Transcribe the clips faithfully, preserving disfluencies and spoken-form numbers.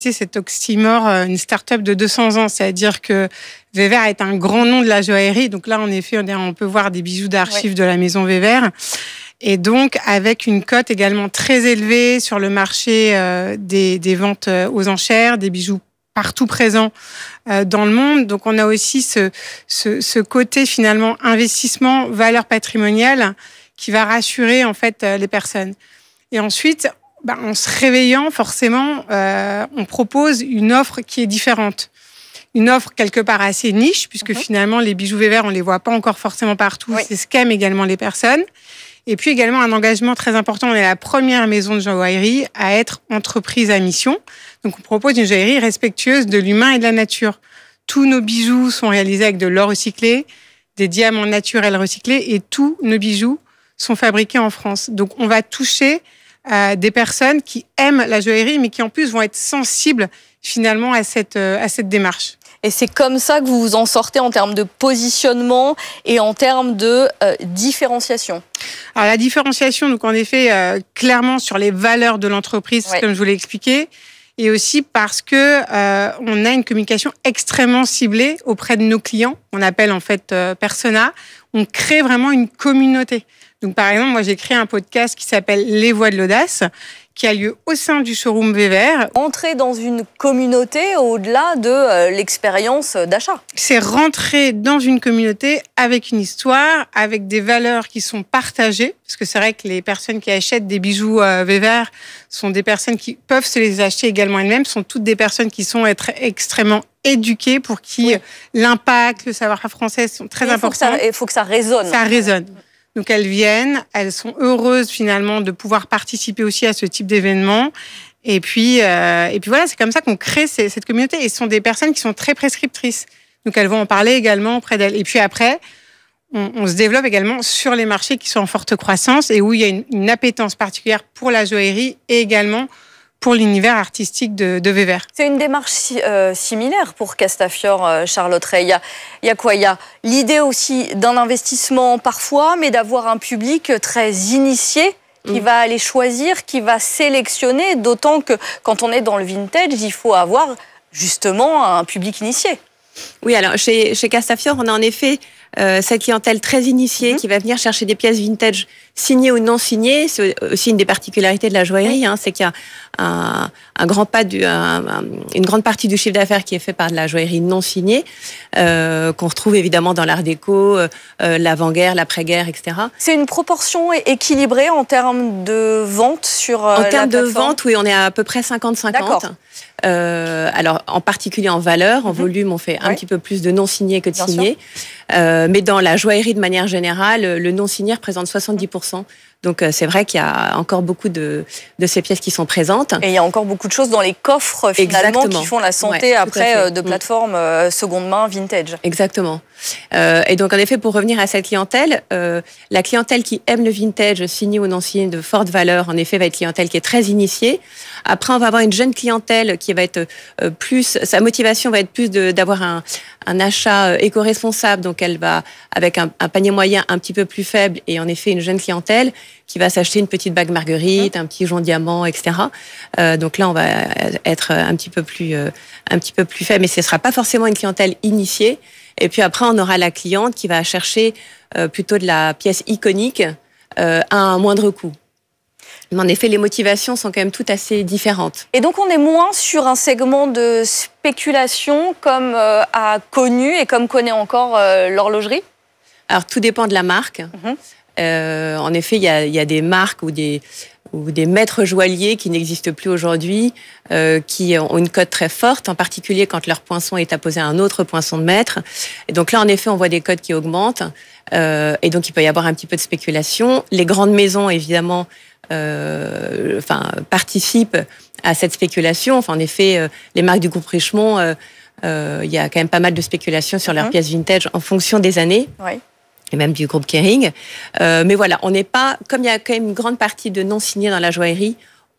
C'est cet oxymore, une start-up de deux cents ans, c'est-à-dire que Weber est un grand nom de la joaillerie. Donc là, en effet, on peut voir des bijoux d'archives ouais. de la maison Weber. Et donc, avec une cote également très élevée sur le marché euh, des, des ventes aux enchères, des bijoux partout présents euh, dans le monde. Donc, on a aussi ce, ce, ce côté, finalement, investissement, valeur patrimoniale qui va rassurer, en fait, les personnes. Et ensuite, bah, en se réveillant, forcément, euh, on propose une offre qui est différente. Une offre quelque part assez niche, puisque mm-hmm. finalement, les bijoux Weber, on ne les voit pas encore forcément partout. Oui. C'est ce qu'aiment également les personnes. Et puis également un engagement très important. On est la première maison de joaillerie à être entreprise à mission. Donc, on propose une joaillerie respectueuse de l'humain et de la nature. Tous nos bijoux sont réalisés avec de l'or recyclé, des diamants naturels recyclés, et tous nos bijoux sont fabriqués en France. Donc, on va toucher Euh, des personnes qui aiment la joaillerie, mais qui en plus vont être sensibles finalement à cette, euh, à cette démarche. Et c'est comme ça que vous vous en sortez en termes de positionnement et en termes de euh, différenciation. Alors la différenciation, donc en effet, euh, clairement sur les valeurs de l'entreprise, ouais. comme je vous l'ai expliqué, et aussi parce que euh, on a une communication extrêmement ciblée auprès de nos clients. On appelle en fait euh, persona. On crée vraiment une communauté. Donc, par exemple, moi, j'ai créé un podcast qui s'appelle Les Voix de l'Audace, qui a lieu au sein du showroom Weber. Entrer dans une communauté au-delà de euh, l'expérience d'achat. C'est rentrer dans une communauté avec une histoire, avec des valeurs qui sont partagées. Parce que c'est vrai que les personnes qui achètent des bijoux euh, Weber sont des personnes qui peuvent se les acheter également elles-mêmes, sont toutes des personnes qui sont être extrêmement éduquées, pour qui oui. l'impact, le savoir-faire français sont très il importants. Il faut que ça résonne. Ça résonne. Donc, elles viennent, elles sont heureuses finalement de pouvoir participer aussi à ce type d'événement. Et puis, euh, et puis voilà, c'est comme ça qu'on crée ces, cette communauté. Et ce sont des personnes qui sont très prescriptrices. Donc, elles vont en parler également auprès d'elles. Et puis après, on, on se développe également sur les marchés qui sont en forte croissance et où il y a une, une appétence particulière pour la joaillerie et également pour l'univers artistique de, de Weber. C'est une démarche euh, similaire pour Castafiore, euh, Charlotte Rey. Il y a, il y a quoi ? Il y a l'idée aussi d'un investissement parfois, mais d'avoir un public très initié qui mmh. va aller choisir, qui va sélectionner, d'autant que quand on est dans le vintage, il faut avoir justement un public initié. Oui, alors chez, chez Castafiore, on a en effet euh, cette clientèle très initiée mmh. qui va venir chercher des pièces vintage signées ou non signées. C'est aussi une des particularités de la joaillerie, hein, c'est qu'il y a un, un grand pas du, un, un, une grande partie du chiffre d'affaires qui est fait par de la joaillerie non signée, euh, qu'on retrouve évidemment dans l'art déco, euh, l'avant-guerre, l'après-guerre, et cetera. C'est une proportion équilibrée en termes de vente sur euh, En termes la de vente, oui, on est à peu près cinquante cinquante. Euh, alors, en particulier en valeur, en mmh. volume, on fait un ouais. petit peu plus de non signés que de signés. Euh, mais dans la joaillerie, de manière générale, le non signé représente soixante-dix pour cent. Donc, c'est vrai qu'il y a encore beaucoup de, de ces pièces qui sont présentes. Et il y a encore beaucoup de choses dans les coffres, finalement, Exactement. Qui font la santé ouais, après de plateformes mmh. seconde main, vintage. Exactement. Euh, et donc, en effet, pour revenir à cette clientèle, euh, la clientèle qui aime le vintage, signé ou non signé, de forte valeur, en effet, va être clientèle qui est très initiée. Après, on va avoir une jeune clientèle qui va être euh, plus... Sa motivation va être plus de, d'avoir un, un achat éco-responsable. Donc, elle va, avec un, un panier moyen un petit peu plus faible, et en effet, une jeune clientèle qui va s'acheter une petite bague marguerite, un petit jonc diamant, et cetera. Euh, donc là, on va être un petit peu plus, euh, un petit peu plus faible, mais ce ne sera pas forcément une clientèle initiée. Et puis après, on aura la cliente qui va chercher euh, plutôt de la pièce iconique euh, à un moindre coût. Mais en effet, les motivations sont quand même toutes assez différentes. Et donc, on est moins sur un segment de spéculation comme euh, a connu et comme connaît encore euh, l'horlogerie ? Alors, tout dépend de la marque. Mm-hmm. Euh, en effet, il y a, y a des marques ou des, ou des maîtres joailliers qui n'existent plus aujourd'hui, euh, qui ont une cote très forte, en particulier quand leur poinçon est apposé à un autre poinçon de maître. Et donc là, en effet, on voit des cotes qui augmentent. Euh, et donc, il peut y avoir un petit peu de spéculation. Les grandes maisons, évidemment, euh, enfin, participent à cette spéculation. Enfin, en effet, euh, les marques du groupe Richemont, euh, euh, il y a quand même pas mal de spéculation sur leurs mmh. pièces vintage en fonction des années. Oui. Et même du groupe Kering. Euh, mais voilà, on n'est pas, comme il y a quand même une grande partie de non signés dans la joaillerie,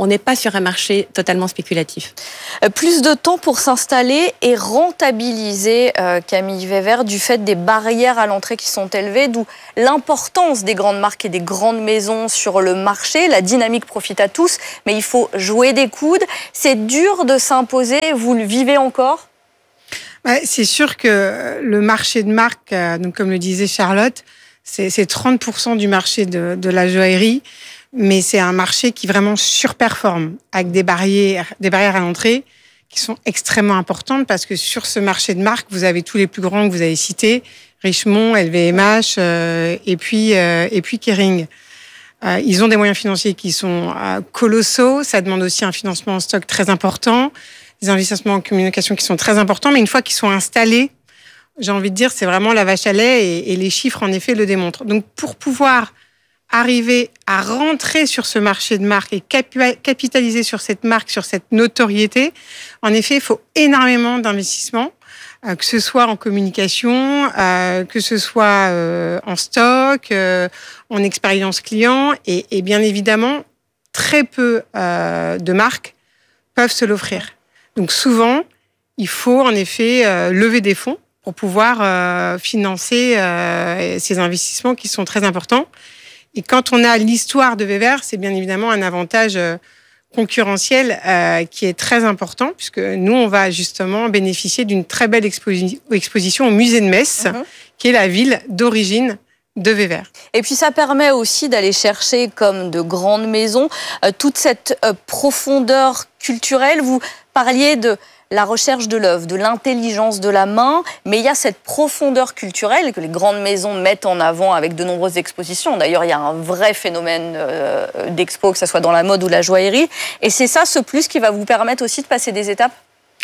on n'est pas sur un marché totalement spéculatif. Plus de temps pour s'installer et rentabiliser, euh, Camille Weber, du fait des barrières à l'entrée qui sont élevées, d'où l'importance des grandes marques et des grandes maisons sur le marché. La dynamique profite à tous, mais il faut jouer des coudes. C'est dur de s'imposer, vous le vivez encore ? Ouais, c'est sûr que le marché de marque, donc comme le disait Charlotte, c'est, c'est trente pour cent du marché de, de la joaillerie, mais c'est un marché qui vraiment surperforme, avec des barrières, des barrières à l'entrée qui sont extrêmement importantes, parce que sur ce marché de marque, vous avez tous les plus grands que vous avez cités, Richemont, L V M H, euh, et puis euh, et puis Kering. Euh, ils ont des moyens financiers qui sont euh, colossaux. Ça demande aussi un financement en stock très important, des investissements en communication qui sont très importants. Mais une fois qu'ils sont installés, j'ai envie de dire, c'est vraiment la vache à lait, et, et les chiffres, en effet, le démontrent. Donc, pour pouvoir arriver à rentrer sur ce marché de marque et capitaliser sur cette marque, sur cette notoriété, en effet, il faut énormément d'investissements, euh, que ce soit en communication, euh, que ce soit euh, en stock, euh, en expérience client, et, et bien évidemment, très peu euh, de marques peuvent se l'offrir. Donc souvent, il faut en effet euh, lever des fonds pour pouvoir euh, financer euh, ces investissements qui sont très importants. Et quand on a l'histoire de Weber, c'est bien évidemment un avantage euh, concurrentiel euh, qui est très important, puisque nous, on va justement bénéficier d'une très belle exposi- exposition au musée de Metz, mmh. qui est la ville d'origine de Weber. Et puis ça permet aussi d'aller chercher, comme de grandes maisons, euh, toute cette euh, profondeur culturelle. Vous parliez de la recherche de l'œuvre, de l'intelligence de la main, mais il y a cette profondeur culturelle que les grandes maisons mettent en avant avec de nombreuses expositions. D'ailleurs, il y a un vrai phénomène euh, d'expo, que ce soit dans la mode ou la joaillerie. Et c'est ça, ce plus, qui va vous permettre aussi de passer des étapes ?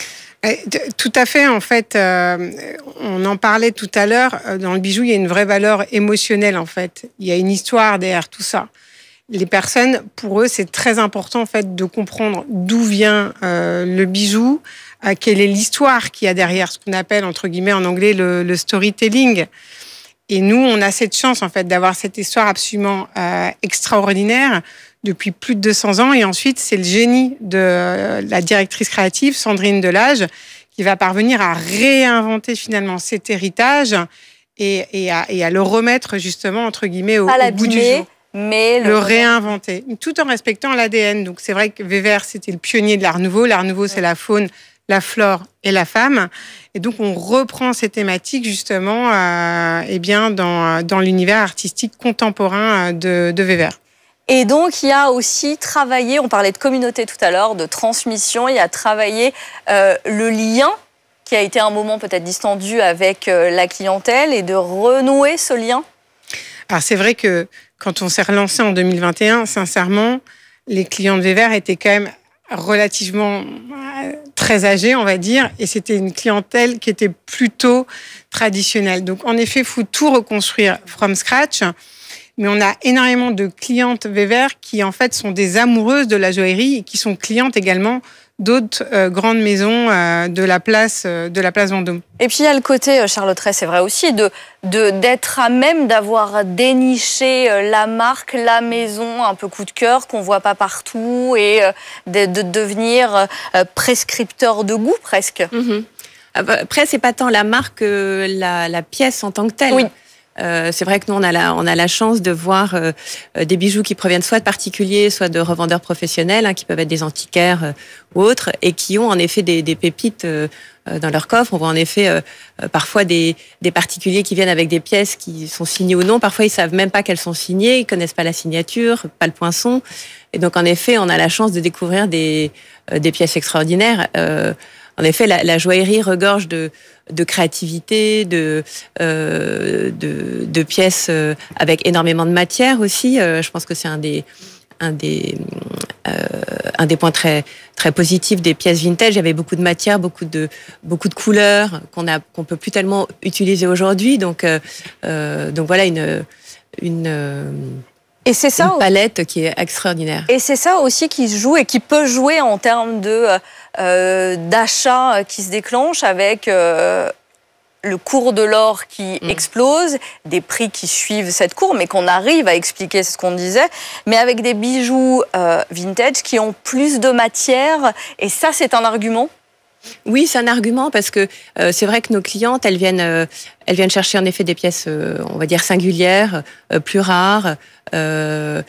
Tout à fait, en fait, euh, on en parlait tout à l'heure, dans le bijou, il y a une vraie valeur émotionnelle, en fait. Il y a une histoire derrière tout ça. Les personnes, pour eux, c'est très important, en fait, de comprendre d'où vient euh, le bijou, euh, quelle est l'histoire qu'il y a derrière, ce qu'on appelle, entre guillemets, en anglais, le, le storytelling. Et nous, on a cette chance, en fait, d'avoir cette histoire absolument euh, extraordinaire depuis plus de deux cents ans. Et ensuite, c'est le génie de la directrice créative, Sandrine Delage, qui va parvenir à réinventer finalement cet héritage et, et, à, et à le remettre justement, entre guillemets, au, au bout du jour. Mais le, le réinventer, tout en respectant l'A D N. Donc c'est vrai que Weber, c'était le pionnier de l'Art Nouveau. L'Art Nouveau, c'est la faune, la flore et la femme. Et donc on reprend ces thématiques justement euh, eh bien, dans, dans l'univers artistique contemporain de, de Weber. Et donc, il y a aussi travaillé, on parlait de communauté tout à l'heure, de transmission, il y a travaillé euh, le lien qui a été un moment peut-être distendu avec euh, la clientèle et de renouer ce lien. Alors c'est vrai que quand on s'est relancé en deux mille vingt et un, sincèrement, les clients de Weber étaient quand même relativement très âgés, on va dire, et c'était une clientèle qui était plutôt traditionnelle. Donc en effet, il faut tout reconstruire from scratch. Mais on a énormément de clientes Weber qui, en fait, sont des amoureuses de la joaillerie et qui sont clientes également d'autres euh, grandes maisons euh, de la place euh, de la place Vendôme. Et puis, il y a le côté, Charlotte Ray, c'est vrai aussi, de, de, d'être à même d'avoir déniché la marque, la maison, un peu coup de cœur, qu'on ne voit pas partout, et de, de devenir prescripteur de goût, presque. Mmh. Après, ce n'est pas tant la marque que la, la pièce en tant que telle. Oui. Euh, c'est vrai que nous, on a la, on a la chance de voir euh, des bijoux qui proviennent soit de particuliers, soit de revendeurs professionnels, hein, qui peuvent être des antiquaires euh, ou autres, et qui ont en effet des, des pépites euh, dans leur coffre. On voit en effet euh, parfois des, des particuliers qui viennent avec des pièces qui sont signées ou non. Parfois, ils savent même pas qu'elles sont signées, ils connaissent pas la signature, pas le poinçon. Et donc, en effet, on a la chance de découvrir des, euh, des pièces extraordinaires. Euh, En effet, la, la joaillerie regorge de, de créativité, de, euh, de, de pièces euh, avec énormément de matière aussi. Euh, je pense que c'est un des, un des, euh, un des points très, très positifs des pièces vintage. Il y avait beaucoup de matière, beaucoup de, beaucoup de couleurs qu'on a, qu'on peut plus tellement utiliser aujourd'hui. Donc, euh, euh, donc voilà une, une euh, Et c'est ça, une palette qui est extraordinaire. Et c'est ça aussi qui se joue et qui peut jouer en termes de, euh, d'achat qui se déclenche avec euh, le cours de l'or qui mmh. explose, des prix qui suivent cette courbe, mais qu'on arrive à expliquer, c'est ce qu'on disait, mais avec des bijoux euh, vintage qui ont plus de matière. Et ça, c'est un argument ? Oui, c'est un argument parce que euh, c'est vrai que nos clientes, elles viennent, euh, elles viennent chercher en effet des pièces, euh, on va dire singulières, euh, plus rares, euh,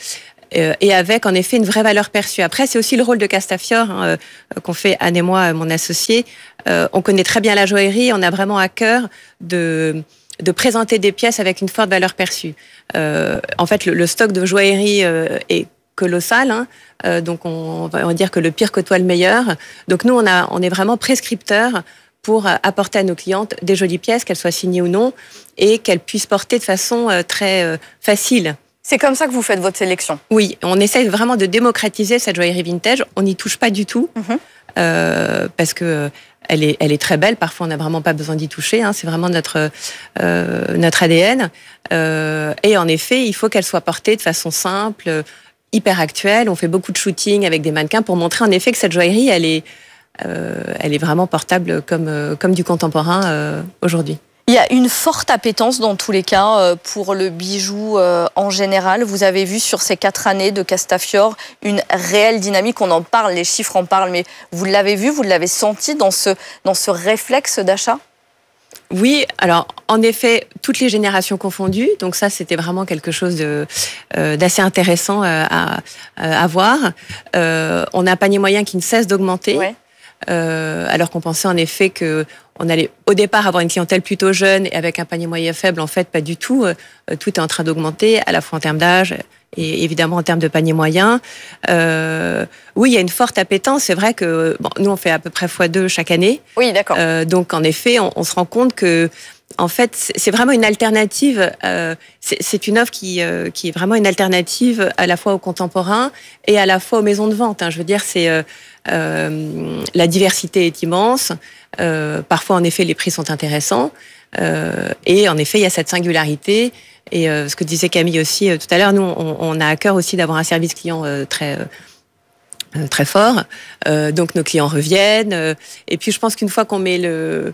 et avec en effet une vraie valeur perçue. Après, c'est aussi le rôle de Castafiore hein, qu'on fait Anne et moi, mon associé. Euh, on connaît très bien la joaillerie, on a vraiment à cœur de de présenter des pièces avec une forte valeur perçue. Euh, en fait, le, le stock de joaillerie euh, est colossal, hein, euh, donc on, on va dire que le pire côtoie le meilleur. Donc nous, on a, on est vraiment prescripteurs pour apporter à nos clientes des jolies pièces, qu'elles soient signées ou non, et qu'elles puissent porter de façon euh, très euh, facile. C'est comme ça que vous faites votre sélection ? Oui, on essaye vraiment de démocratiser cette joaillerie vintage. On n'y touche pas du tout, mmh. euh, parce que elle est, elle est très belle. Parfois, on n'a vraiment pas besoin d'y toucher. Hein. C'est vraiment notre euh, notre A D N. Euh, et en effet, il faut qu'elle soit portée de façon simple, hyper actuelle. On fait beaucoup de shooting avec des mannequins pour montrer en effet que cette joaillerie, elle est, euh, elle est vraiment portable comme comme du contemporain euh, aujourd'hui. Il y a une forte appétence dans tous les cas pour le bijou en général. Vous avez vu sur ces quatre années de Castafiore une réelle dynamique. On en parle, les chiffres en parlent, mais vous l'avez vu, vous l'avez senti dans ce, dans ce réflexe d'achat ? Oui, alors en effet, toutes les générations confondues. Donc ça, c'était vraiment quelque chose de, euh, d'assez intéressant à, à voir. Euh, on a un panier moyen qui ne cesse d'augmenter. Ouais. Euh, alors qu'on pensait en effet que on allait au départ avoir une clientèle plutôt jeune et avec un panier moyen faible, en fait pas du tout. Euh, tout est en train d'augmenter, à la fois en termes d'âge et évidemment en termes de panier moyen. Euh, oui, il y a une forte appétence. C'est vrai que bon, nous on fait à peu près fois deux chaque année. Oui, d'accord. Euh, donc en effet, on, on se rend compte que en fait, c'est vraiment une alternative. Euh, c'est, c'est une offre qui, euh, qui est vraiment une alternative à la fois aux contemporains et à la fois aux maisons de vente. Hein. Je veux dire, c'est euh, euh, la diversité est immense. Euh, parfois, en effet, les prix sont intéressants. Euh, et en effet, il y a cette singularité. Et euh, ce que disait Camille aussi euh, tout à l'heure, nous, on, on a à cœur aussi d'avoir un service client euh, très euh, très fort. Euh, donc, nos clients reviennent. Euh, et puis, je pense qu'une fois qu'on met le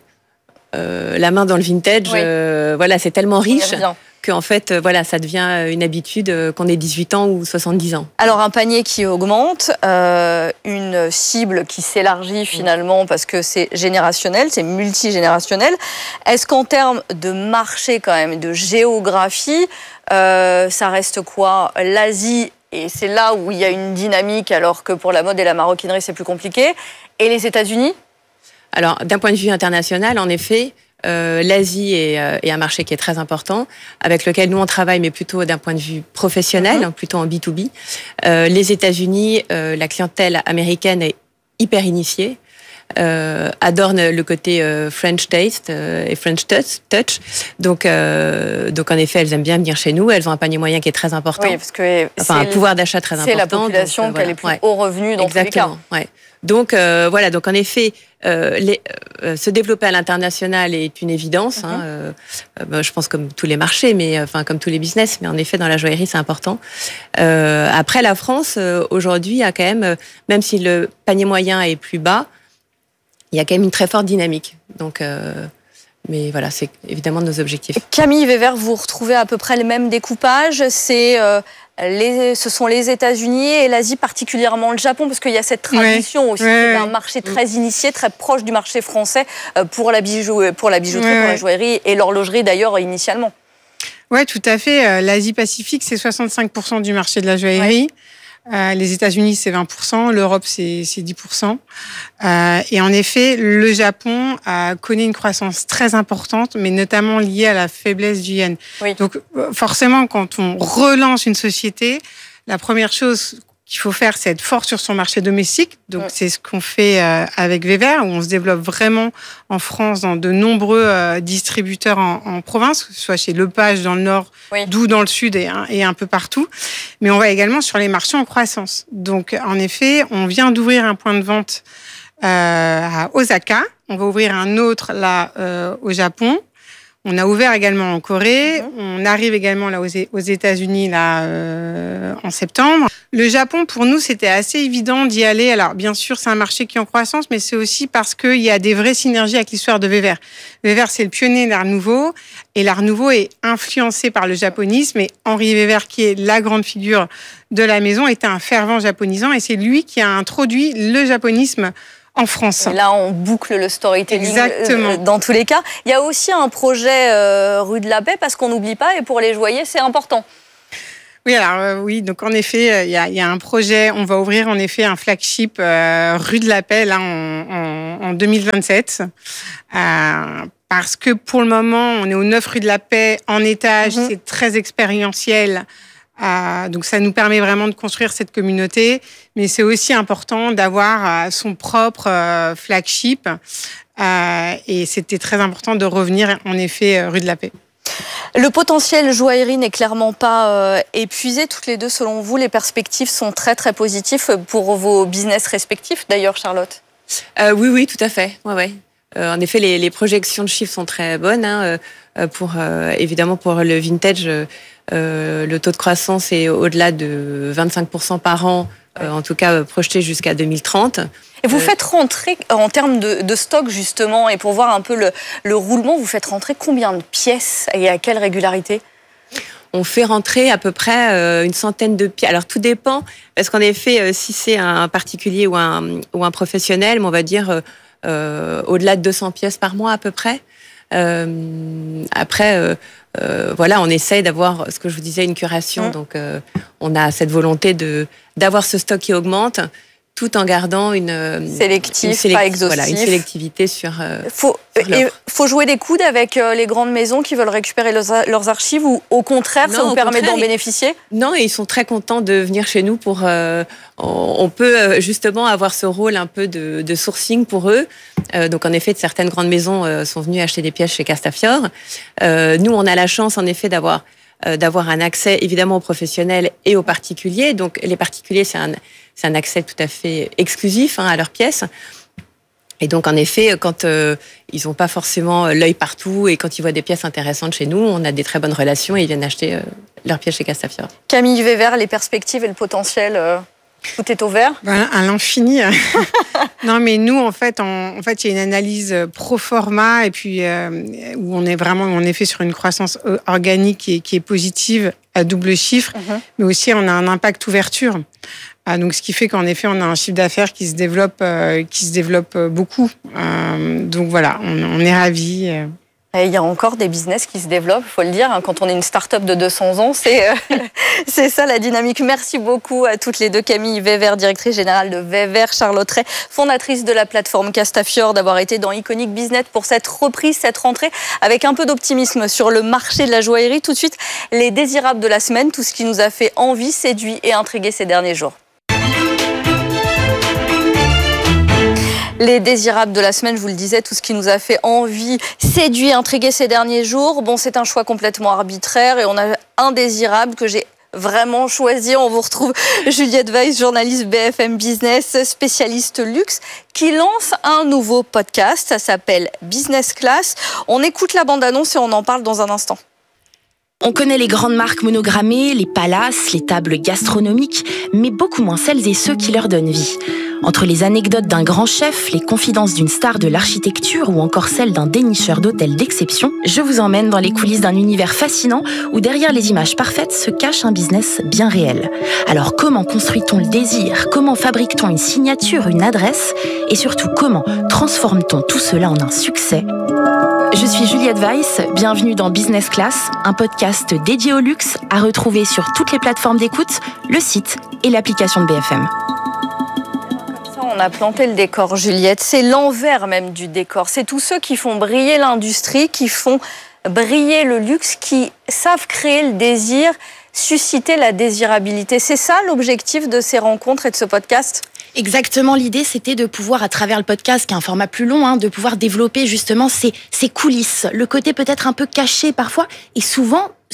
Euh, la main dans le vintage, oui. euh, voilà, c'est tellement riche qu'en fait, euh, voilà, ça devient une habitude euh, qu'on ait dix-huit ans ou soixante-dix ans. Alors, un panier qui augmente, euh, une cible qui s'élargit finalement parce que c'est générationnel, c'est multigénérationnel. Est-ce qu'en termes de marché quand même, de géographie, euh, ça reste quoi ? L'Asie, et c'est là où il y a une dynamique alors que pour la mode et la maroquinerie, c'est plus compliqué. Et les États-Unis ? Alors, d'un point de vue international, en effet, euh, l'Asie est, euh, est un marché qui est très important, avec lequel nous on travaille, mais plutôt d'un point de vue professionnel, mm-hmm. plutôt en B deux B. Euh, les États-Unis, euh, la clientèle américaine est hyper initiée, euh, adore le côté euh, French taste euh, et French touch. touch. Donc, euh, donc en effet, elles aiment bien venir chez nous. Elles ont un panier moyen qui est très important, oui, parce que enfin un pouvoir d'achat très important. C'est la population donc, euh, voilà. qui a les plus ouais. hauts revenus dans Exactement, tous les cas. Ouais. Donc euh, voilà, donc en effet, euh, les, euh, se développer à l'international est une évidence. Mm-hmm. Hein, euh, euh, je pense comme tous les marchés, mais enfin comme tous les business, mais en effet dans la joaillerie c'est important. Euh, après la France euh, aujourd'hui a quand même, euh, même si le panier moyen est plus bas, il y a quand même une très forte dynamique. Donc euh, mais voilà, c'est évidemment nos objectifs. Camille Weber, vous retrouvez à peu près le même découpage. C'est euh, les, ce sont les États-Unis et l'Asie, particulièrement le Japon, parce qu'il y a cette tradition oui, aussi oui, d'un oui. marché très initié, très proche du marché français pour la, bijou, pour la bijouterie, oui, pour la joaillerie et l'horlogerie d'ailleurs initialement. Oui, tout à fait. L'Asie-Pacifique, c'est soixante-cinq pour cent du marché de la joaillerie. Ouais. Euh, les États-Unis, c'est vingt pour cent, l'Europe, c'est, c'est dix pour cent. Euh, et en effet, le Japon a connu une croissance très importante, mais notamment liée à la faiblesse du yen. Oui. Donc, forcément, quand on relance une société, la première chose qu'il faut faire, c'est être fort sur son marché domestique. Donc, oui. c'est ce qu'on fait euh, avec Weber, où on se développe vraiment en France dans de nombreux euh, distributeurs en, en province, que ce soit chez Lepage dans le Nord, oui. Doux dans le Sud et, et un peu partout. Mais on va également sur les marchés en croissance. Donc, en effet, on vient d'ouvrir un point de vente euh, à Osaka. On va ouvrir un autre là euh, au Japon. On a ouvert également en Corée. Mmh. On arrive également là aux, aux États-Unis là euh, en septembre. Le Japon, pour nous, c'était assez évident d'y aller. Alors, bien sûr, c'est un marché qui est en croissance, mais c'est aussi parce qu'il y a des vraies synergies avec l'histoire de Weber. Weber, c'est le pionnier de l'Art Nouveau, et l'Art Nouveau est influencé par le japonisme. Et Henri Weber, qui est la grande figure de la maison, était un fervent japonisant, et c'est lui qui a introduit le japonisme en France. Et là, on boucle le storytelling. Exactement. Dans tous les cas. Il y a aussi un projet euh, rue de la Paix, parce qu'on n'oublie pas, et pour les joailliers, c'est important. Oui, alors euh, oui, donc en effet, il y a, y a un projet. On va ouvrir en effet un flagship euh, rue de la Paix là en, en, en deux mille vingt-sept, euh, parce que pour le moment, on est au neuf rue de la Paix en étage. Mm-hmm. C'est très expérientiel. Euh, donc ça nous permet vraiment de construire cette communauté, mais c'est aussi important d'avoir euh, son propre euh, flagship, euh, et c'était très important de revenir en effet euh, rue de la Paix. Le potentiel joaillerie n'est clairement pas euh, épuisé. Toutes les deux, selon vous, les perspectives sont très très positives pour vos business respectifs. D'ailleurs, Charlotte. Euh, oui, oui, tout à fait. Ouais, ouais. Euh, en effet, les, les projections de chiffres sont très bonnes. Hein, euh, pour euh, évidemment pour le vintage. Euh, Euh, le taux de croissance est au-delà de vingt-cinq pour cent par an, euh, en tout cas euh, projeté jusqu'à deux mille trente. Et vous euh, faites rentrer, en termes de, de stock justement, et pour voir un peu le, le roulement, vous faites rentrer combien de pièces et à quelle régularité ? On fait rentrer à peu près euh, une centaine de pièces. Alors tout dépend, parce qu'en effet, euh, si c'est un particulier ou un, ou un professionnel, on va dire euh, euh, au-delà de deux cents pièces par mois à peu près. Euh, après, euh, euh, voilà, on essaye d'avoir, ce que je vous disais, une curation. Mmh. Donc, euh, on a cette volonté de d'avoir ce stock qui augmente, tout en gardant une sélectif, une sélect, pas exhaustif, voilà, une sélectivité sur. Euh, faut, sur et faut jouer des coudes avec les grandes maisons qui veulent récupérer leurs, leurs archives, ou au contraire, non, ça vous permet d'en bénéficier ? Non, et ils sont très contents de venir chez nous pour. Euh, on, on peut justement avoir ce rôle un peu de, de sourcing pour eux. Euh, donc en effet, certaines grandes maisons euh, sont venues acheter des pièces chez Castafiore. Euh, nous, on a la chance en effet d'avoir euh, d'avoir un accès évidemment aux professionnels et aux particuliers. Donc les particuliers, c'est un c'est un accès tout à fait exclusif hein, à leurs pièces. Et donc, en effet, quand euh, ils n'ont pas forcément l'œil partout et quand ils voient des pièces intéressantes chez nous, on a des très bonnes relations et ils viennent acheter euh, leurs pièces chez Castafiore. Camille Weber, les perspectives et le potentiel, euh, tout est au vert ? Ben, à l'infini. Non, mais nous, en fait, en, en fait, il y a une analyse pro forma et puis euh, où on est vraiment, on est fait sur une croissance organique qui est, qui est positive à double chiffre, mm-hmm. mais aussi on a un impact ouverture. Ah, donc, ce qui fait qu'en effet, on a un chiffre d'affaires qui se développe, euh, qui se développe beaucoup. Euh, donc voilà, on, on est ravis. Et il y a encore des business qui se développent, il faut le dire. Quand on est une start-up de deux cents ans, c'est, euh, c'est ça la dynamique. Merci beaucoup à toutes les deux. Camille Weber, directrice générale de Weber, Charlotte Rey, fondatrice de la plateforme Castafiore, d'avoir été dans Iconic Business pour cette reprise, cette rentrée, avec un peu d'optimisme sur le marché de la joaillerie. Tout de suite, les désirables de la semaine, tout ce qui nous a fait envie, séduit et intrigué ces derniers jours. Les désirables de la semaine, je vous le disais, tout ce qui nous a fait envie, séduit, intrigué ces derniers jours. Bon, c'est un choix complètement arbitraire et on a un désirable que j'ai vraiment choisi. On vous retrouve Juliette Weiss, journaliste B F M Business, spécialiste luxe, qui lance un nouveau podcast. Ça s'appelle Business Class. On écoute la bande-annonce et on en parle dans un instant. On connaît les grandes marques monogrammées, les palaces, les tables gastronomiques, mais beaucoup moins celles et ceux qui leur donnent vie. Entre les anecdotes d'un grand chef, les confidences d'une star de l'architecture ou encore celles d'un dénicheur d'hôtels d'exception, je vous emmène dans les coulisses d'un univers fascinant où derrière les images parfaites se cache un business bien réel. Alors comment construit-on le désir ? Comment fabrique-t-on une signature, une adresse ? Et surtout, comment transforme-t-on tout cela en un succès ? Je suis Juliette Weiss, bienvenue dans Business Class, un podcast dédié au luxe à retrouver sur toutes les plateformes d'écoute, le site et l'application de B F M. On a planté le décor, Juliette. C'est l'envers même du décor. C'est tous ceux qui font briller l'industrie, qui font briller le luxe, qui savent créer le désir, susciter la désirabilité. C'est ça l'objectif de ces rencontres et de ce podcast ? Exactement, l'idée c'était de pouvoir, à travers le podcast, qui est un format plus long, hein, de pouvoir développer justement ces, ces coulisses, le côté peut-être un peu caché parfois, et souvent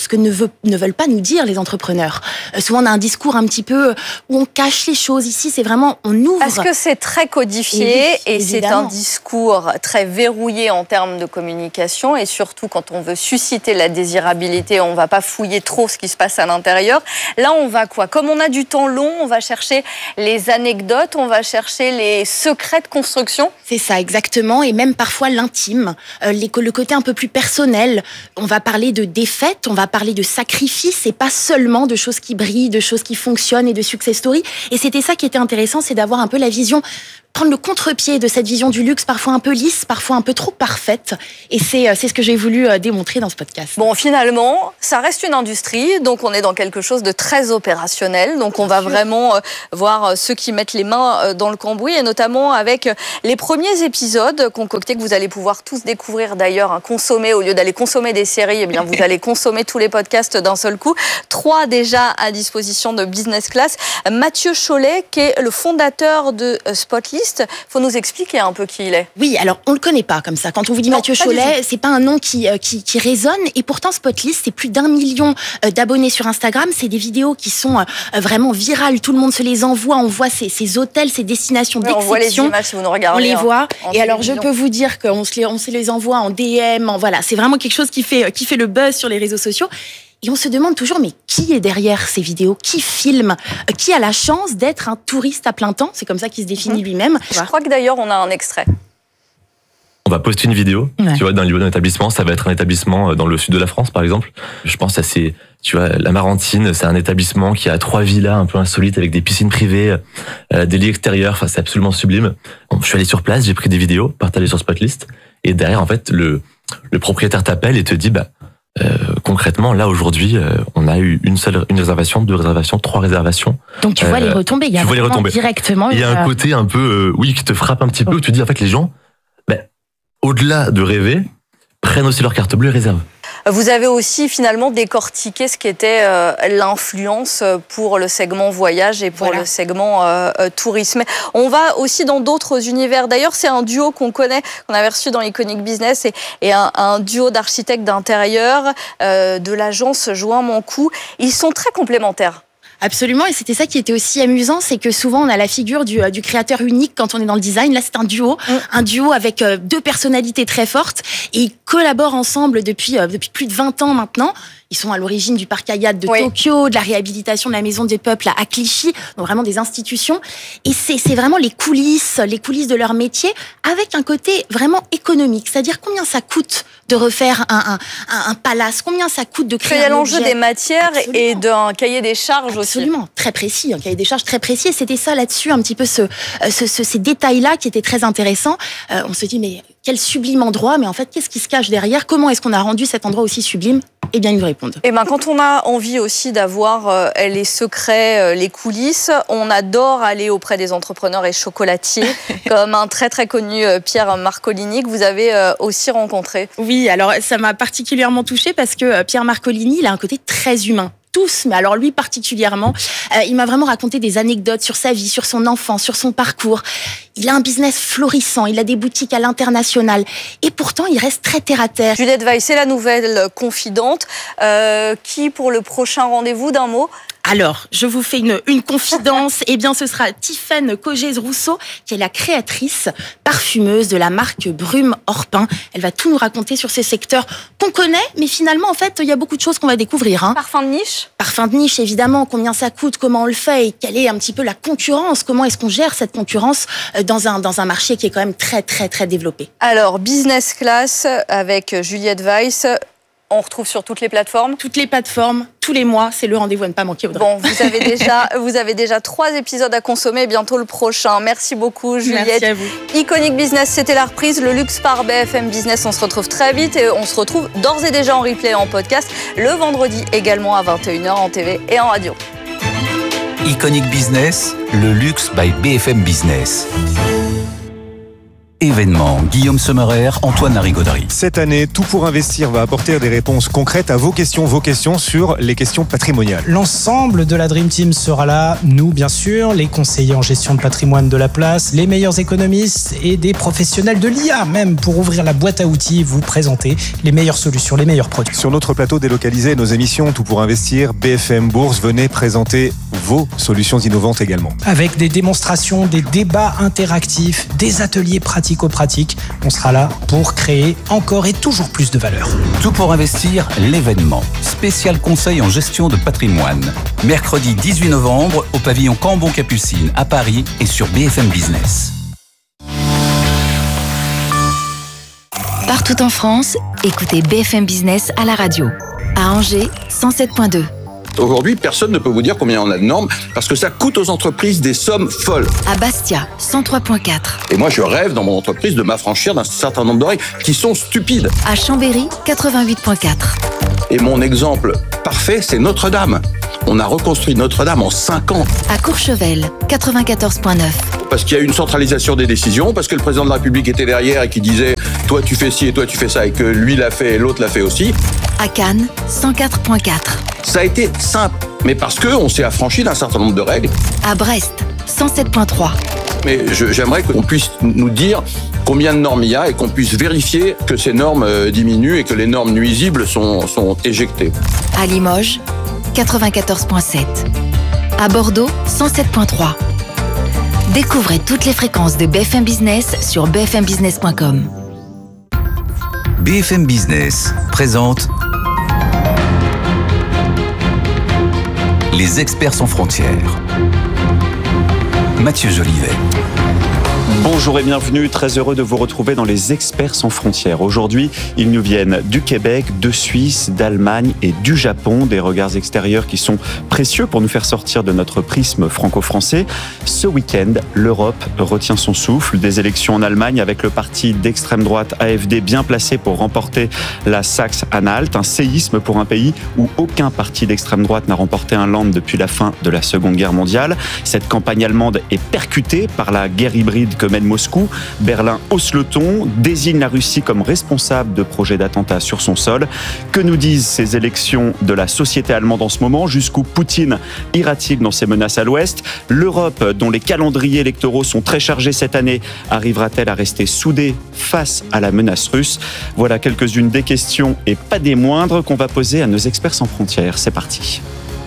ce que ne, veut, ne veulent pas nous dire les entrepreneurs. Euh, souvent, on a un discours un petit peu où on cache les choses. Ici, c'est vraiment, on ouvre. Parce que c'est très codifié et, oui, et c'est un discours très verrouillé en termes de communication. Et surtout, quand on veut susciter la désirabilité, on ne va pas fouiller trop ce qui se passe à l'intérieur. Là, on va quoi? Comme on a du temps long, on va chercher les anecdotes, on va chercher les secrets de construction. C'est ça, exactement. Et même parfois l'intime, euh, les, le côté un peu plus personnel. On va parler de défaites, on va parler de sacrifices et pas seulement de choses qui brillent, de choses qui fonctionnent et de success stories. Et c'était ça qui était intéressant, c'est d'avoir un peu la vision, prendre le contre-pied de cette vision du luxe, parfois un peu lisse, parfois un peu trop parfaite. Et c'est, c'est ce que j'ai voulu démontrer dans ce podcast. Bon, finalement, ça reste une industrie, donc on est dans quelque chose de très opérationnel. Donc on va vraiment voir ceux qui mettent les mains dans le cambouis, et notamment avec les premiers épisodes concoctés que vous allez pouvoir tous découvrir d'ailleurs, hein, consommer, au lieu d'aller consommer des séries, eh bien vous allez consommer tous les podcasts d'un seul coup. Trois déjà à disposition de Business Class. Mathieu Chollet, qui est le fondateur de Spotlight. Il faut nous expliquer un peu qui il est. Oui, alors on le connaît pas comme ça. Quand on vous dit non, Mathieu Chollet, c'est pas un nom qui, qui, qui résonne. Et pourtant, Spotlist, c'est plus d'un million d'abonnés sur Instagram. C'est des vidéos qui sont vraiment virales. Tout le monde se les envoie. On voit ces, ces hôtels, ces destinations oui, d'exception. On voit les images si vous nous regardez. On les hein, voit. Et alors, je peux vous dire qu'on se les, on se les envoie en D M. En, voilà, c'est vraiment quelque chose qui fait, qui fait le buzz sur les réseaux sociaux. Et on se demande toujours, mais qui est derrière ces vidéos? Qui filme? Qui a la chance d'être un touriste à plein temps? C'est comme ça qu'il se définit mmh. lui-même. Je crois que d'ailleurs, on a un extrait. On va poster une vidéo, ouais. tu vois, d'un lieu, d'un établissement. Ça va être un établissement dans le sud de la France, par exemple. Je pense à ces, tu vois, la Marantine, c'est un établissement qui a trois villas un peu insolites avec des piscines privées, euh, des lits extérieurs. Enfin, c'est absolument sublime. Bon, je suis allé sur place, j'ai pris des vidéos, partagées sur Spotlist. Et derrière, en fait, le, le propriétaire t'appelle et te dit, bah, Euh, concrètement, là aujourd'hui, euh, on a eu une seule, une réservation, deux réservations, trois réservations. Donc tu vois euh, les retombées, il y a vois les retombées. directement. Il y a un côté un peu, euh, oui, qui te frappe un petit peu, où tu dis en fait les gens, ben, au-delà de rêver, prennent aussi leur carte bleue et réservent. Vous avez aussi finalement décortiqué ce qu'était euh, l'influence pour le segment voyage et pour voilà. le segment euh, tourisme. On va aussi dans d'autres univers. D'ailleurs, c'est un duo qu'on connaît, qu'on avait reçu dans Iconic Business, et, et un, un duo d'architectes d'intérieur euh, de l'agence Join Mon Coup. Ils sont très complémentaires. Absolument, et c'était ça qui était aussi amusant, c'est que souvent on a la figure du, du créateur unique quand on est dans le design. Là, c'est un duo, mmh. un duo avec deux personnalités très fortes, et ils collaborent ensemble depuis depuis plus de vingt ans maintenant. Ils sont à l'origine du parc Hayat de oui. Tokyo, de la réhabilitation de la Maison des Peuples à Clichy, donc vraiment des institutions. Et c'est, c'est vraiment les coulisses, les coulisses de leur métier, avec un côté vraiment économique. C'est-à-dire combien ça coûte de refaire un, un, un palace, combien ça coûte de créer un objet. Il y a l'enjeu des matières Absolument. Et d'un cahier des charges Absolument. aussi. Absolument, très précis, un cahier des charges très précis. Et c'était ça là-dessus, un petit peu ce, ce, ce, ces détails-là qui étaient très intéressants. Euh, on se dit, mais quel sublime endroit, mais en fait, qu'est-ce qui se cache derrière? Comment est-ce qu'on a rendu cet endroit aussi sublime? Eh bien, ils nous répondent. Eh ben, quand on a envie aussi d'avoir euh, les secrets, euh, les coulisses, on adore aller auprès des entrepreneurs et chocolatiers, comme un très très connu euh, Pierre Marcolini, que vous avez euh, aussi rencontré. Oui, alors ça m'a particulièrement touchée parce que euh, Pierre Marcolini, il a un côté très humain. Tous, mais alors lui particulièrement, euh, il m'a vraiment raconté des anecdotes sur sa vie, sur son enfance, sur son parcours. Il a un business florissant, il a des boutiques à l'international, et pourtant il reste très terre à terre. Juliette Weiss, c'est la nouvelle confidente, euh, qui pour le prochain rendez-vous, d'un mot? Alors, je vous fais une, une confidence. Eh bien, ce sera Tiffaine Cogez-Rousseau, qui est la créatrice parfumeuse de la marque Brume Orpin. Elle va tout nous raconter sur ces secteurs qu'on connaît, mais finalement, en fait, il y a beaucoup de choses qu'on va découvrir. Hein. Parfum de niche ? Parfum de niche, évidemment. Combien ça coûte, comment on le fait et quelle est un petit peu la concurrence. Comment est-ce qu'on gère cette concurrence dans un, dans un marché qui est quand même très, très, très développé. Alors, Business Class avec Juliette Weiss. On retrouve sur toutes les plateformes. Toutes les plateformes, tous les mois, c'est le rendez-vous à ne pas manquer. Audrey. Bon, vous avez déjà, vous avez déjà trois épisodes à consommer, bientôt le prochain. Merci beaucoup, Juliette. Merci à vous. Iconic Business, c'était la reprise. Le luxe par B F M Business, on se retrouve très vite et on se retrouve d'ores et déjà en replay et en podcast le vendredi également à vingt et une heures en T V et en radio. Iconic Business, le luxe by B F M Business. Événements, Guillaume Sommerer, Antoine Larigauderie. Cette année, Tout pour investir va apporter des réponses concrètes à vos questions, vos questions sur les questions patrimoniales. L'ensemble de la Dream Team sera là, nous bien sûr, les conseillers en gestion de patrimoine de la place, les meilleurs économistes et des professionnels de l'I A même pour ouvrir la boîte à outils, vous présenter les meilleures solutions, les meilleurs produits. Sur notre plateau délocalisé, nos émissions Tout pour investir, B F M Bourse, venez présenter vos solutions innovantes également. Avec des démonstrations, des débats interactifs, des ateliers pratico-pratiques, on sera là pour créer encore et toujours plus de valeur. Tout pour investir, l'événement. Spécial conseil en gestion de patrimoine. Mercredi dix-huit novembre au pavillon Cambon-Capucine à Paris et sur B F M Business. Partout en France, écoutez B F M Business à la radio. À Angers, cent sept virgule deux. Aujourd'hui, personne ne peut vous dire combien on a de normes parce que ça coûte aux entreprises des sommes folles. À Bastia, cent trois virgule quatre. Et moi, je rêve dans mon entreprise de m'affranchir d'un certain nombre de règles qui sont stupides. À Chambéry, quatre-vingt-huit virgule quatre. Et mon exemple parfait, c'est Notre-Dame. On a reconstruit Notre-Dame en cinq ans. À Courchevel, quatre-vingt-quatorze virgule neuf. Parce qu'il y a eu une centralisation des décisions, parce que le président de la République était derrière et qui disait « toi tu fais ci et toi tu fais ça » et que lui l'a fait et l'autre l'a fait aussi. À Cannes, cent quatre virgule quatre. Ça a été simple, mais parce qu'on s'est affranchi d'un certain nombre de règles. À Brest, cent sept virgule trois. Mais je, j'aimerais qu'on puisse nous dire combien de normes il y a et qu'on puisse vérifier que ces normes diminuent et que les normes nuisibles sont, sont éjectées. À Limoges, quatre-vingt-quatorze virgule sept. À Bordeaux, cent sept virgule trois. Découvrez toutes les fréquences de B F M Business sur b f m business point com. B F M Business présente Les experts sans frontières. Mathieu Jolivet. Bonjour et bienvenue, très heureux de vous retrouver dans les experts sans frontières. Aujourd'hui, ils nous viennent du Québec, de Suisse, d'Allemagne et du Japon, des regards extérieurs qui sont précieux pour nous faire sortir de notre prisme franco-français. Ce week-end, l'Europe retient son souffle, des élections en Allemagne avec le parti d'extrême droite A F D bien placé pour remporter la Saxe-Anhalt, un séisme pour un pays où aucun parti d'extrême droite n'a remporté un land depuis la fin de la Seconde Guerre mondiale. Cette campagne allemande est percutée par la guerre hybride que mène Moscou. Berlin hausse le ton, désigne la Russie comme responsable de projets d'attentats sur son sol. Que nous disent ces élections de la société allemande en ce moment? Jusqu'où Poutine ira-t-il dans ses menaces à l'Ouest? L'Europe, dont les calendriers électoraux sont très chargés cette année, arrivera-t-elle à rester soudée face à la menace russe? Voilà quelques-unes des questions, et pas des moindres, qu'on va poser à nos experts sans frontières. C'est parti.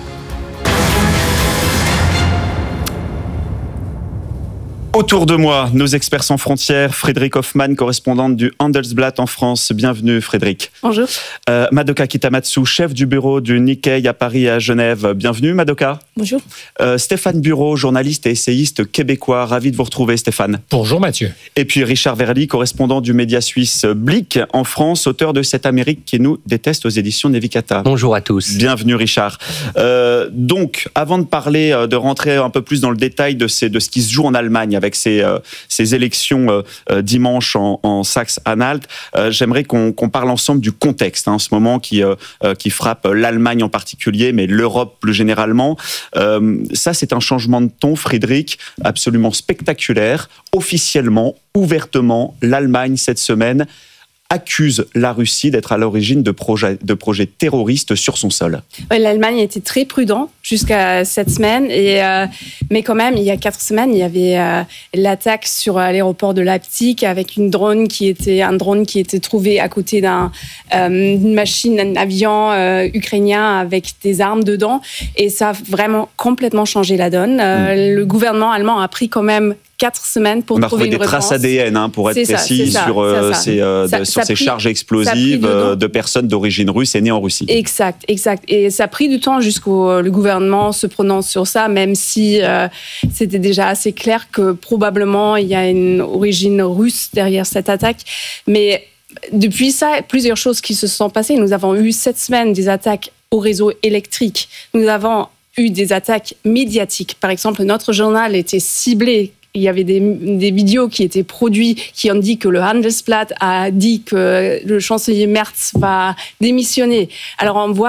Autour de moi, nos experts sans frontières, Frédéric Hoffmann, correspondante du Handelsblatt en France. Bienvenue Frédéric. Bonjour. Euh, Madoka Kitamatsu, chef du bureau du Nikkei à Paris et à Genève. Bienvenue Madoka. Bonjour. Euh, Stéphane Bureau, journaliste et essayiste québécois. Ravi de vous retrouver Stéphane. Bonjour Mathieu. Et puis Richard Verly, correspondant du média suisse Blick en France, auteur de Cette Amérique qui nous déteste aux éditions Nevikata. Bonjour à tous. Bienvenue Richard. Euh, donc, avant de parler, de rentrer un peu plus dans le détail de, ces, de ce qui se joue en Allemagne avec ces, euh, ces élections euh, dimanche en, en Saxe-Anhalt, euh, j'aimerais qu'on, qu'on parle ensemble du contexte hein, en ce moment qui, euh, qui frappe l'Allemagne en particulier, mais l'Europe plus généralement. Euh, ça, c'est un changement de ton, Frédéric, absolument spectaculaire. Officiellement, ouvertement, l'Allemagne cette semaine accuse la Russie d'être à l'origine de projets, de projets terroristes sur son sol. Ouais, L'Allemagne était très prudente jusqu'à cette semaine, et, euh, mais quand même, il y a quatre semaines, il y avait euh, l'attaque sur euh, l'aéroport de Leipzig avec une drone qui était, un drone qui était trouvé à côté d'un, euh, d'une machine, d'un avion euh, ukrainien avec des armes dedans, et ça a vraiment complètement changé la donne. Euh, mmh. Le gouvernement allemand a pris quand même quatre semaines pour on a trouver une des traces A D N hein, pour être c'est précis ça, sur, euh, ça, ces, euh, ça, de, sur ces pris, charges explosives euh, de personnes d'origine russe et nées en Russie. Exact, exact. Et ça a pris du temps jusqu'au le gouvernement se prononce sur ça, même si euh, c'était déjà assez clair que probablement il y a une origine russe derrière cette attaque. Mais depuis ça, plusieurs choses qui se sont passées. Nous avons eu cette semaine des attaques au réseau électrique. Nous avons eu des attaques médiatiques. Par exemple, notre journal était ciblé. Il y avait des, des vidéos qui étaient produites qui ont dit que le Handelsblatt a dit que le chancelier Merz va démissionner. Alors on voit sur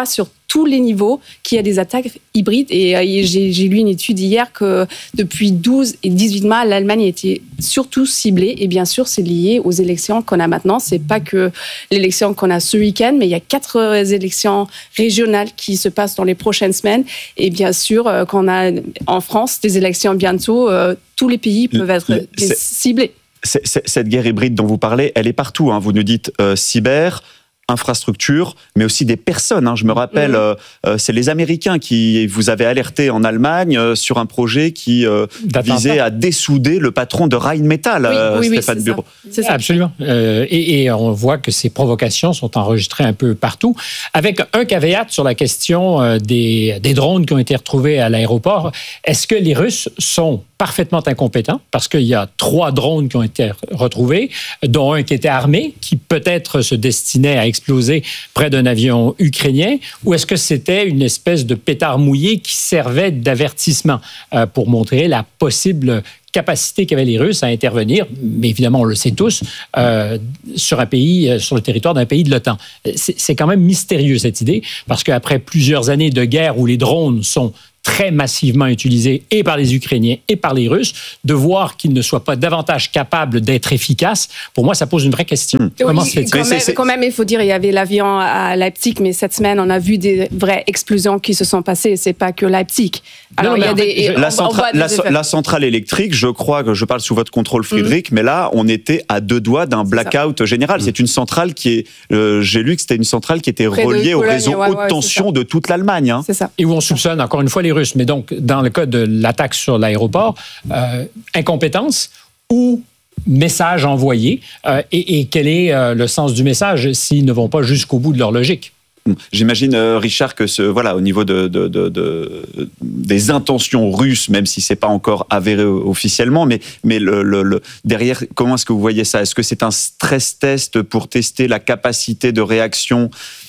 tous les niveaux qu'il y a des attaques hybrides. Et, et j'ai, j'ai lu une étude hier que depuis douze et dix-huit mois, l'Allemagne était surtout ciblée. Et bien sûr, c'est lié aux élections qu'on a maintenant. C'est pas que l'élection qu'on a ce week-end, mais il y a quatre élections régionales qui se passent dans les prochaines semaines. Et bien sûr, qu'on a en France des élections bientôt, euh, tous les pays peuvent être le, ciblés. C'est, c'est, cette guerre hybride dont vous parlez, elle est partout. Hein. Vous nous dites euh, cyber, infrastructures, mais aussi des personnes. Hein. Je me rappelle, mmh. euh, euh, c'est les Américains qui vous avaient alerté en Allemagne euh, sur un projet qui euh, visait à dessouder le patron de Rheinmetall, oui, euh, oui, Stéphane oui, Bureau. Ça. C'est ça. Absolument. Euh, et, et on voit que ces provocations sont enregistrées un peu partout, avec un caveat sur la question euh, des, des drones qui ont été retrouvés à l'aéroport. Est-ce que les Russes sont parfaitement incompétents, parce qu'il y a trois drones qui ont été retrouvés, dont un qui était armé, qui peut-être se destinait à exploser près d'un avion ukrainien, ou est-ce que c'était une espèce de pétard mouillé qui servait d'avertissement euh, pour montrer la possible capacité qu'avaient les Russes à intervenir, mais évidemment, on le sait tous, euh, sur un pays, euh, sur le territoire d'un pays de l'OTAN. C'est, c'est quand même mystérieux, cette idée, parce qu'après plusieurs années de guerre où les drones sont très massivement utilisés et par les Ukrainiens et par les Russes, de voir qu'ils ne soient pas davantage capables d'être efficaces, pour moi, ça pose une vraie question. Mmh. Comment oui, se fait-il? Quand même, quand même, il faut dire, il y avait l'avion à Leipzig, mais cette semaine, on a vu des vraies explosions qui se sont passées. C'est pas que Leipzig. Alors, non, il y a des, la, on, centra- on la, des la centrale électrique, je crois que je parle sous votre contrôle, Frédéric, mmh. mais là, on était à deux doigts d'un blackout général. Mmh. C'est une centrale qui est, euh, j'ai lu que c'était une centrale qui était Près reliée au réseau ouais, haute ouais, tension de toute l'Allemagne. Hein. C'est ça. Et où on soupçonne encore une fois les Russes. Mais donc, dans le cas de l'attaque sur l'aéroport, euh, incompétence ou message envoyé, euh, et, et quel est euh, le sens du message s'ils ne vont pas jusqu'au bout de leur logique? J'imagine, euh, Richard, que ce, voilà, au niveau de, de, de, de, des intentions russes, même si c'est pas encore avéré officiellement, mais, mais le, le, le, derrière, comment est-ce que vous voyez ça? Est-ce que c'est un stress test pour tester la capacité de réaction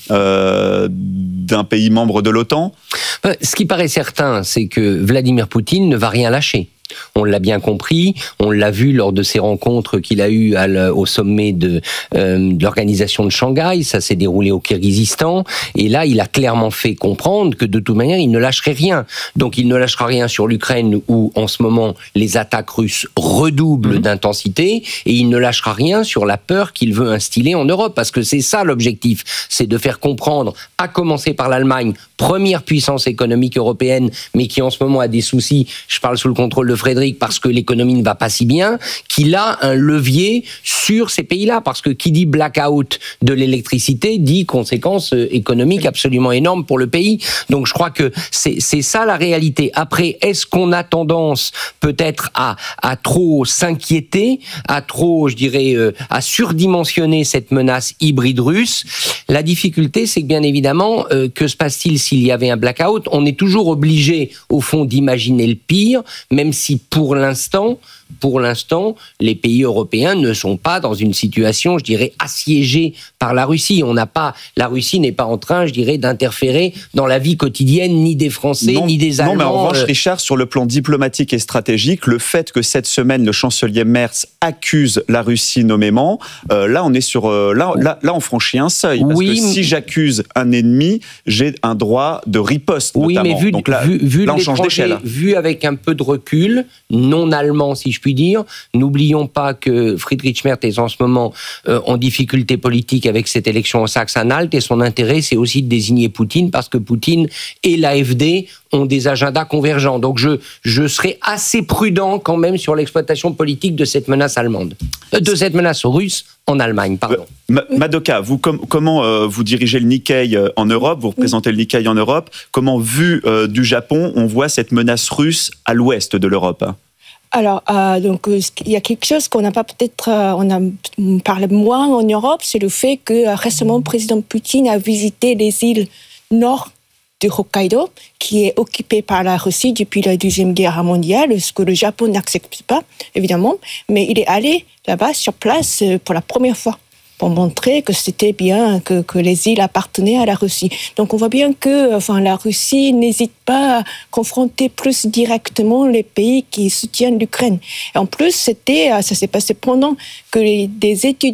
euh, d'un pays membre de l'OTAN? Ce qui paraît certain, c'est que Vladimir Poutine ne va rien lâcher. On l'a bien compris, on l'a vu lors de ces rencontres qu'il a eues à au sommet de, euh, de l'organisation de Shanghai, ça s'est déroulé au Kirghizistan, et là il a clairement fait comprendre que de toute manière il ne lâcherait rien. Donc il ne lâchera rien sur l'Ukraine où en ce moment les attaques russes redoublent mmh. d'intensité, et il ne lâchera rien sur la peur qu'il veut instiller en Europe, parce que c'est ça l'objectif, c'est de faire comprendre, à commencer par l'Allemagne, première puissance économique européenne, mais qui en ce moment a des soucis, je parle sous le contrôle de Frédéric, parce que l'économie ne va pas si bien, qu'il a un levier sur ces pays-là, parce que qui dit blackout de l'électricité dit conséquences économiques absolument énormes pour le pays. Donc je crois que c'est, c'est ça la réalité. Après, est-ce qu'on a tendance peut-être à, à trop s'inquiéter, à trop, je dirais, euh, à surdimensionner cette menace hybride russe? La difficulté, c'est que bien évidemment, euh, que se passe-t-il s'il y avait un blackout? On est toujours obligé, au fond, d'imaginer le pire, même si Si pour l'instant, pour l'instant, les pays européens ne sont pas dans une situation, je dirais, assiégée par la Russie. On n'a pas, la Russie n'est pas en train, je dirais, d'interférer dans la vie quotidienne ni des Français non, ni des Allemands. Non, mais en revanche, Richard, sur le plan diplomatique et stratégique, le fait que cette semaine le chancelier Merz accuse la Russie nommément, euh, là on est sur, euh, là, là, là on franchit un seuil. Parce oui, que si j'accuse un ennemi, j'ai un droit de riposte. Oui, notamment. mais vu, Donc là, vu, vu là on change d'échelle. Vu avec un peu de recul, non allemand si je puis dire, n'oublions pas que Friedrich Merz est en ce moment euh, en difficulté politique avec cette élection au Sachsen-Anhalt, et son intérêt c'est aussi de désigner Poutine, parce que Poutine et l'A F D ont des agendas convergents. Donc je, je serai assez prudent quand même sur l'exploitation politique de cette menace allemande, euh, de cette menace russe en Allemagne, pardon. Euh, Madoka, vous, com- comment euh, vous dirigez le Nikkei euh, en Europe, vous représentez le Nikkei en Europe, comment, vu euh, du Japon, on voit cette menace russe à l'ouest de l'Europe? Alors, euh, donc, il y a quelque chose qu'on n'a pas peut-être, euh, on a parlé moins en Europe, c'est le fait que euh, récemment, le président Poutine a visité les îles nord du Hokkaido, qui est occupée par la Russie depuis la Deuxième Guerre mondiale, ce que le Japon n'accepte pas, évidemment, mais il est allé là-bas sur place pour la première fois, pour montrer que c'était bien, que, que les îles appartenaient à la Russie. Donc on voit bien que enfin, la Russie n'hésite pas à confronter plus directement les pays qui soutiennent l'Ukraine. Et en plus, c'était, ça s'est passé pendant que les, des étudiants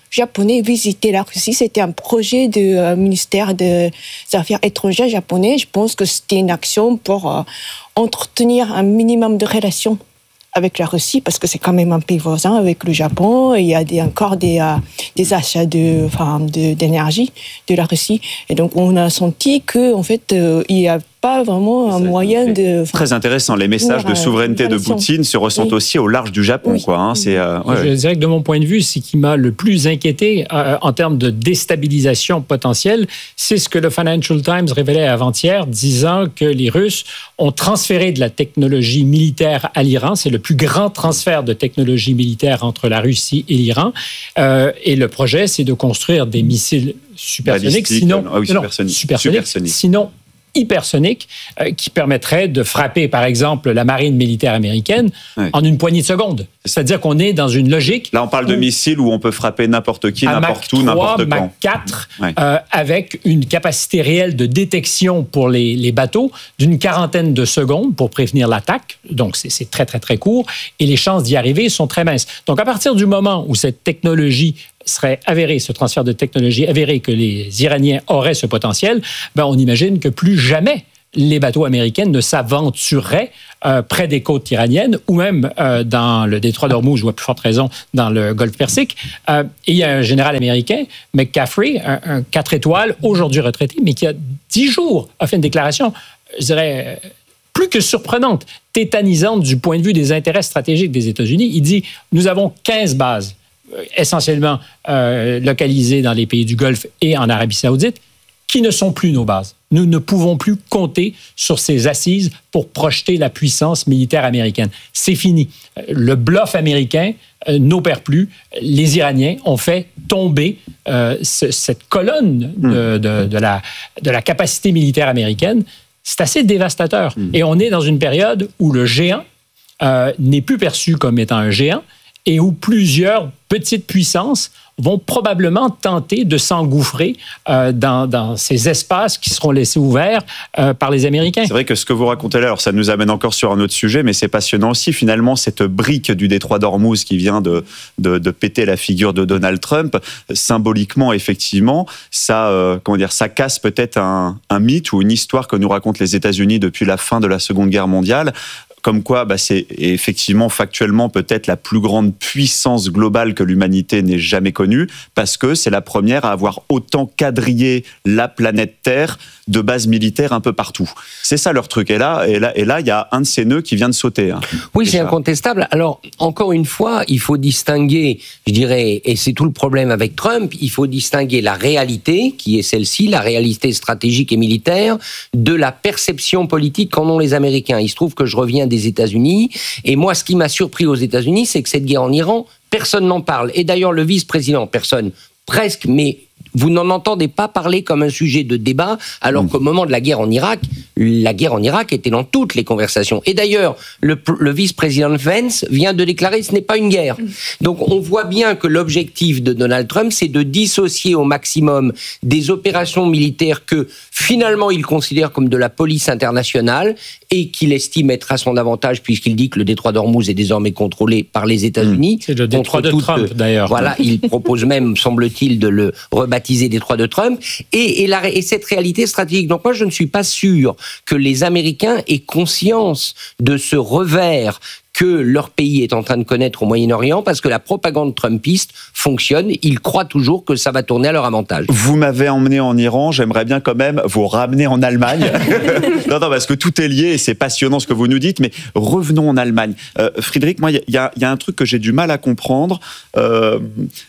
japonais visiter la Russie. C'était un projet du euh, ministère des Affaires étrangères japonais. Je pense que c'était une action pour euh, entretenir un minimum de relations avec la Russie, parce que c'est quand même un pays voisin avec le Japon, et il y a des, encore des, euh, des achats de, enfin, de, d'énergie de la Russie. Et donc, on a senti qu'en fait, euh, il n'y a pas vraiment un moyen de... Enfin, très intéressant. Les messages de souveraineté de Poutine se ressentent oui. aussi au large du Japon. Oui. Quoi, hein. C'est, euh, ouais. Je dirais que de mon point de vue, ce qui m'a le plus inquiété euh, en termes de déstabilisation potentielle, c'est ce que le Financial Times révélait avant-hier, disant que les Russes ont transféré de la technologie militaire à l'Iran. C'est le plus grand transfert de technologie militaire entre la Russie et l'Iran. Euh, et le projet, c'est de construire des missiles supersoniques, sinon, ah oui, non, supersoniques. supersoniques, supersoniques. sinon hypersonique euh, qui permettrait de frapper, par exemple, la marine militaire américaine oui. en une poignée de secondes. C'est-à-dire qu'on est dans une logique... Là, on parle de missiles où on peut frapper n'importe qui, n'importe où, n'importe quand. Mach quatre, ouais. euh, avec une capacité réelle de détection pour les, les bateaux d'une quarantaine de secondes pour prévenir l'attaque. Donc, c'est, c'est très, très, très court. Et les chances d'y arriver sont très minces. Donc, à partir du moment où cette technologie serait avéré, ce transfert de technologie avéré que les Iraniens auraient ce potentiel, ben on imagine que plus jamais les bateaux américains ne s'aventureraient euh, près des côtes iraniennes ou même euh, dans le détroit d'Ormuz, ou à plus forte raison dans le Golfe Persique. Euh, et il y a un général américain, McCaffrey, un, un quatre étoiles, aujourd'hui retraité, mais qui a dix jours a fait une déclaration, je dirais, plus que surprenante, tétanisante du point de vue des intérêts stratégiques des États-Unis. Il dit « Nous avons quinze bases essentiellement euh, localisées dans les pays du Golfe et en Arabie Saoudite, qui ne sont plus nos bases. Nous ne pouvons plus compter sur ces assises pour projeter la puissance militaire américaine. C'est fini. Le bluff américain euh, n'opère plus. Les Iraniens ont fait tomber euh, ce, cette colonne de, de, de, la, de la capacité militaire américaine. C'est assez dévastateur. Mmh. Et on est dans une période où le géant euh, n'est plus perçu comme étant un géant, et où plusieurs petites puissances vont probablement tenter de s'engouffrer euh, dans, dans ces espaces qui seront laissés ouverts euh, par les Américains. C'est vrai que ce que vous racontez là, alors ça nous amène encore sur un autre sujet, mais c'est passionnant aussi, finalement, cette brique du détroit d'Ormuz qui vient de, de, de péter la figure de Donald Trump, symboliquement, effectivement, ça, euh, comment dire, ça casse peut-être un, un mythe ou une histoire que nous racontent les États-Unis depuis la fin de la Seconde Guerre mondiale, comme quoi bah, c'est effectivement factuellement peut-être la plus grande puissance globale que l'humanité n'ait jamais connue, parce que c'est la première à avoir autant quadrillé la planète Terre de bases militaires un peu partout. C'est ça leur truc. Et là, et là, et là, il y a un de ces nœuds qui vient de sauter. Hein. Oui, déjà. C'est incontestable. Alors, encore une fois, il faut distinguer, je dirais, et c'est tout le problème avec Trump, il faut distinguer la réalité, qui est celle-ci, la réalité stratégique et militaire, de la perception politique qu'en ont les Américains. Il se trouve que je reviens des États-Unis, et moi, ce qui m'a surpris aux États-Unis, c'est que cette guerre en Iran, personne n'en parle. Et d'ailleurs, le vice-président, personne, presque, mais vous n'en entendez pas parler comme un sujet de débat, alors mmh. qu'au moment de la guerre en Irak, la guerre en Irak était dans toutes les conversations. Et d'ailleurs, le, le vice-président Vance vient de déclarer que ce n'est pas une guerre. Mmh. Donc on voit bien que l'objectif de Donald Trump, c'est de dissocier au maximum des opérations militaires que finalement il considère comme de la police internationale et qu'il estime être à son avantage, puisqu'il dit que le détroit d'Ormuz est désormais contrôlé par les États-Unis. Mmh. C'est le détroit de Trump, d'ailleurs. Voilà, il propose même, semble-t-il, de le rebaptiser détroit de Trump, et, et, la, et cette réalité stratégique. Donc moi, je ne suis pas sûr que les Américains aient conscience de ce revers que leur pays est en train de connaître au Moyen-Orient, parce que la propagande trumpiste fonctionne. Ils croient toujours que ça va tourner à leur avantage. Vous m'avez emmené en Iran, j'aimerais bien quand même vous ramener en Allemagne. non, non, parce que tout est lié et c'est passionnant ce que vous nous dites, mais revenons en Allemagne. Euh, Frédéric, moi, il y, y, y a un truc que j'ai du mal à comprendre. Euh,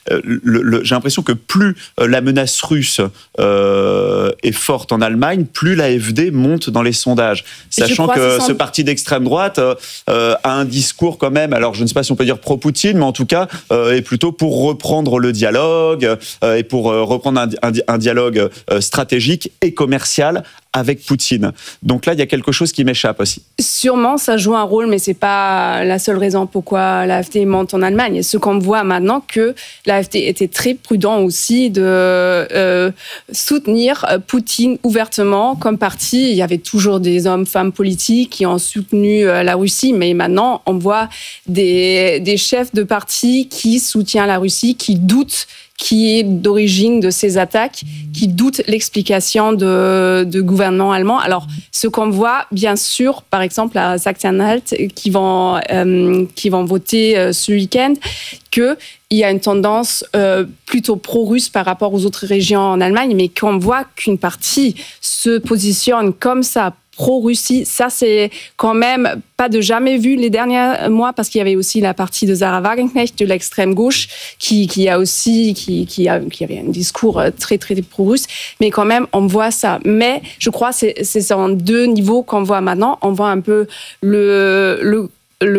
le, le, j'ai l'impression que plus la menace russe euh, est forte en Allemagne, plus l'A F D monte dans les sondages. Sachant que ce parti d'extrême droite euh, a un discours quand même, alors je ne sais pas si on peut dire pro-Poutine, mais en tout cas euh, est plutôt pour reprendre le dialogue euh, et pour euh, reprendre un, un, un dialogue euh, stratégique et commercial avec Poutine. Donc là, il y a quelque chose qui m'échappe aussi. Sûrement, ça joue un rôle, mais c'est pas la seule raison pourquoi l'AfD monte en Allemagne. Ce qu'on voit maintenant, que l'AfD était très prudent aussi de euh, soutenir Poutine ouvertement comme parti. Il y avait toujours des hommes, femmes politiques qui ont soutenu la Russie, mais maintenant, on voit des, des chefs de parti qui soutiennent la Russie, qui doutent qui est d'origine de ces attaques, qui doutent l'explication de, de gouvernement allemand. Alors, ce qu'on voit, bien sûr, par exemple, à Sachsen-Anhalt, qui vont, euh, qui vont voter euh, ce week-end, qu'il y a une tendance euh, plutôt pro-russe par rapport aux autres régions en Allemagne, mais qu'on voit qu'une partie se positionne comme ça, pro-Russie, ça c'est quand même pas de jamais vu les derniers mois, parce qu'il y avait aussi la partie de Sarah Wagenknecht de l'extrême gauche qui, qui a aussi qui, qui, a, qui avait un discours très très pro-russe, mais quand même on voit ça. Mais je crois que c'est, c'est en deux niveaux qu'on voit maintenant. On voit un peu le, le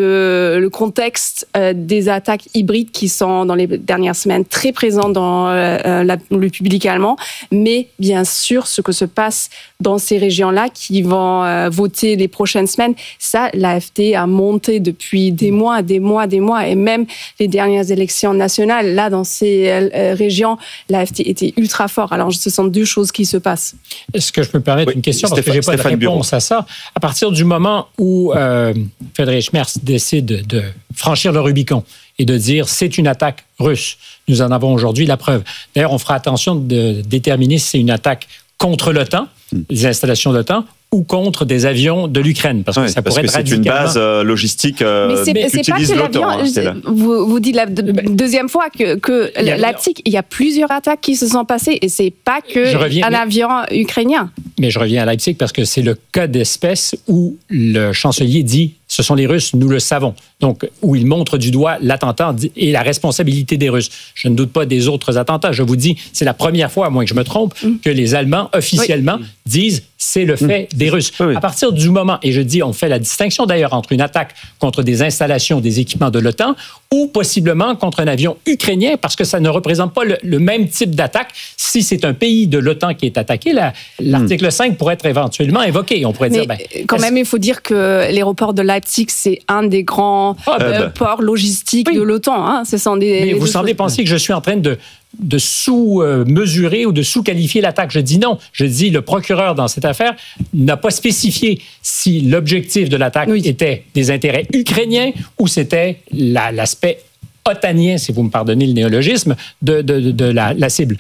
Le, le contexte euh, des attaques hybrides qui sont dans les dernières semaines très présentes dans euh, la, le public allemand, mais bien sûr ce que se passe dans ces régions-là qui vont euh, voter les prochaines semaines, ça l'AfD a monté depuis des mois, des mois, des mois, et même les dernières élections nationales, là dans ces euh, régions, l'AfD était ultra fort. Alors ce sont deux choses qui se passent. Est-ce que je peux me permettre oui, une question, Stéphane, parce que je n'ai pas Stéphane de réponse Bureau. à ça. À partir du moment où euh, Friedrich Merz décide de franchir le Rubicon et de dire c'est une attaque russe, nous en avons aujourd'hui la preuve. D'ailleurs, on fera attention de déterminer si c'est une attaque contre l'OTAN, les installations de l'OTAN, ou contre des avions de l'Ukraine, parce que ouais, ça parce pourrait que être c'est une radicalement... base euh, logistique euh, mais c'est, c'est qu'utilise pas que l'OTAN. l'avion, Hein, c'est là. vous, vous dites la de, deuxième fois que, que Il y a- Leipzig, il y a plusieurs attaques qui se sont passées, et c'est pas que Je reviens, un mais- avion ukrainien. Mais je reviens à Leipzig parce que c'est le cas d'espèce où le chancelier dit « ce sont les Russes, nous le savons ». Donc, où il montre du doigt l'attentat et la responsabilité des Russes. Je ne doute pas des autres attentats. Je vous dis, c'est la première fois, à moins que je me trompe, mm. que les Allemands, officiellement, oui. disent « c'est le fait mm. des Russes oui. ». À partir du moment, et je dis, on fait la distinction d'ailleurs entre une attaque contre des installations, des équipements de l'OTAN, ou possiblement contre un avion ukrainien, parce que ça ne représente pas le, le même type d'attaque. Si c'est un pays de l'OTAN qui est attaqué, la, l'article mm. cinq pourrait être éventuellement évoqué. On pourrait Mais dire... Ben, quand même, il faut dire que l'aéroport de Leipzig, c'est un des grands ah, ben, euh, ports logistiques oui. de l'OTAN. Hein. Ce sont des, Mais vous semblez penser que je suis en train de, de sous-mesurer ou de sous-qualifier l'attaque. Je dis non. Je dis le procureur dans cette affaire n'a pas spécifié si l'objectif de l'attaque oui. était des intérêts ukrainiens ou c'était la, l'aspect otanien, si vous me pardonnez le néologisme, de, de, de, de la, la cible.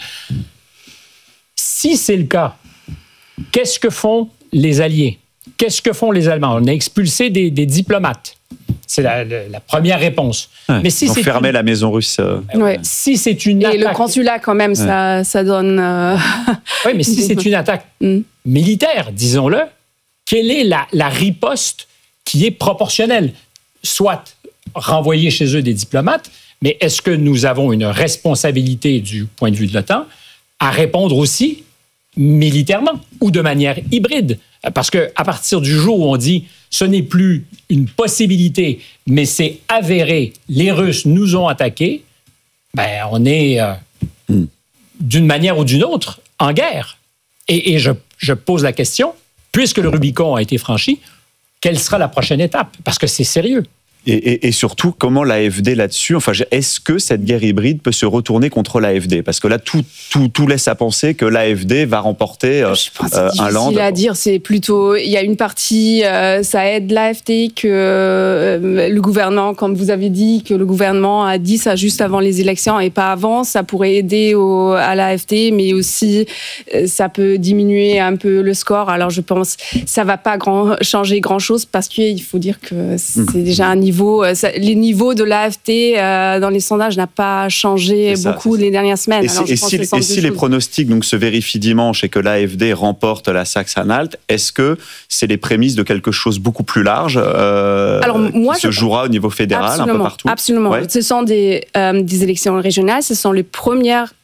Si c'est le cas, qu'est-ce que font les Alliés? Qu'est-ce que font les Allemands? On a expulsé des, des diplomates. C'est la, la, la première réponse. Ouais, mais si ils ont c'est fermé une... la maison russe. Euh... Ouais. Si c'est une Et attaque... le consulat, quand même, ouais. ça, ça donne... Euh... oui, mais si c'est une attaque mm. militaire, disons-le, quelle est la, la riposte qui est proportionnelle? Soit renvoyer chez eux des diplomates, mais est-ce que nous avons une responsabilité du point de vue de l'OTAN à répondre aussi militairement ou de manière hybride? Parce qu'à partir du jour où on dit ce n'est plus une possibilité, mais c'est avéré, les Russes nous ont attaqués, ben on est euh, mm. d'une manière ou d'une autre en guerre. Et, et je, je pose la question, puisque le Rubicon a été franchi, quelle sera la prochaine étape? Parce que c'est sérieux. Et, et, et surtout, comment l'AfD là-dessus, enfin, est-ce que cette guerre hybride peut se retourner contre l'AfD? Parce que là, tout, tout, tout laisse à penser que l'AfD va remporter euh, Je pense euh, c'est un land. difficile à dire, c'est plutôt, il y a une partie, euh, ça aide l'AfD que euh, le gouvernement, comme vous avez dit, que le gouvernement a dit ça juste avant les élections et pas avant, ça pourrait aider au, à l'AfD, mais aussi euh, ça peut diminuer un peu le score. Alors je pense ça va pas grand, changer grand-chose parce qu'il faut dire que c'est mmh. déjà un niveau Niveau, ça, les niveaux de l'AfD euh, dans les sondages n'ont pas changé ça, beaucoup les dernières semaines. Et, Alors, et si, et si les pronostics donc, se vérifient dimanche et que l'AfD remporte la Sachsen-Anhalt, est-ce que c'est les prémices de quelque chose beaucoup plus large euh, Alors, moi, qui se je... jouera au niveau fédéral, absolument, un peu partout? Absolument. Ouais. Ce sont des, euh, des élections régionales, ce sont les premières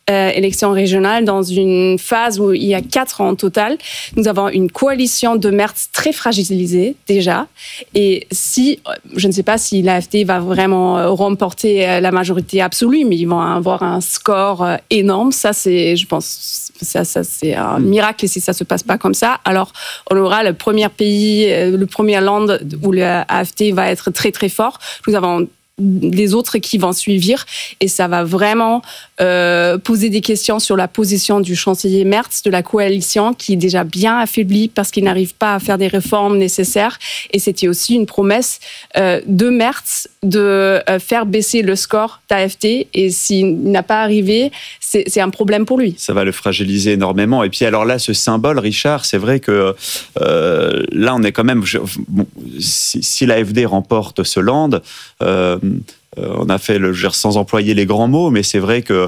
euh, élections régionales dans une phase où il y a quatre ans en total. Nous avons une coalition de Merz très fragilisée déjà. Et si, je ne sais pas si l'A F D va vraiment remporter la majorité absolue, mais ils vont avoir un score énorme. Ça, c'est, je pense, ça, ça c'est un miracle si ça se passe pas comme ça. Alors, on aura le premier pays, le premier land où l'A F D va être très très fort. Nous avons les autres qui vont suivre et ça va vraiment euh, poser des questions sur la position du chancelier Merz de la coalition qui est déjà bien affaiblie parce qu'il n'arrive pas à faire des réformes nécessaires et c'était aussi une promesse euh, de Merz de euh, faire baisser le score d'A F D et s'il n'a pas arrivé, c'est, c'est un problème pour lui. Ça va le fragiliser énormément et puis alors là ce symbole Richard, c'est vrai que euh, là on est quand même je, bon, si, si l'A F D remporte ce land euh, on a fait le je veux dire, sans employer les grands mots, mais c'est vrai que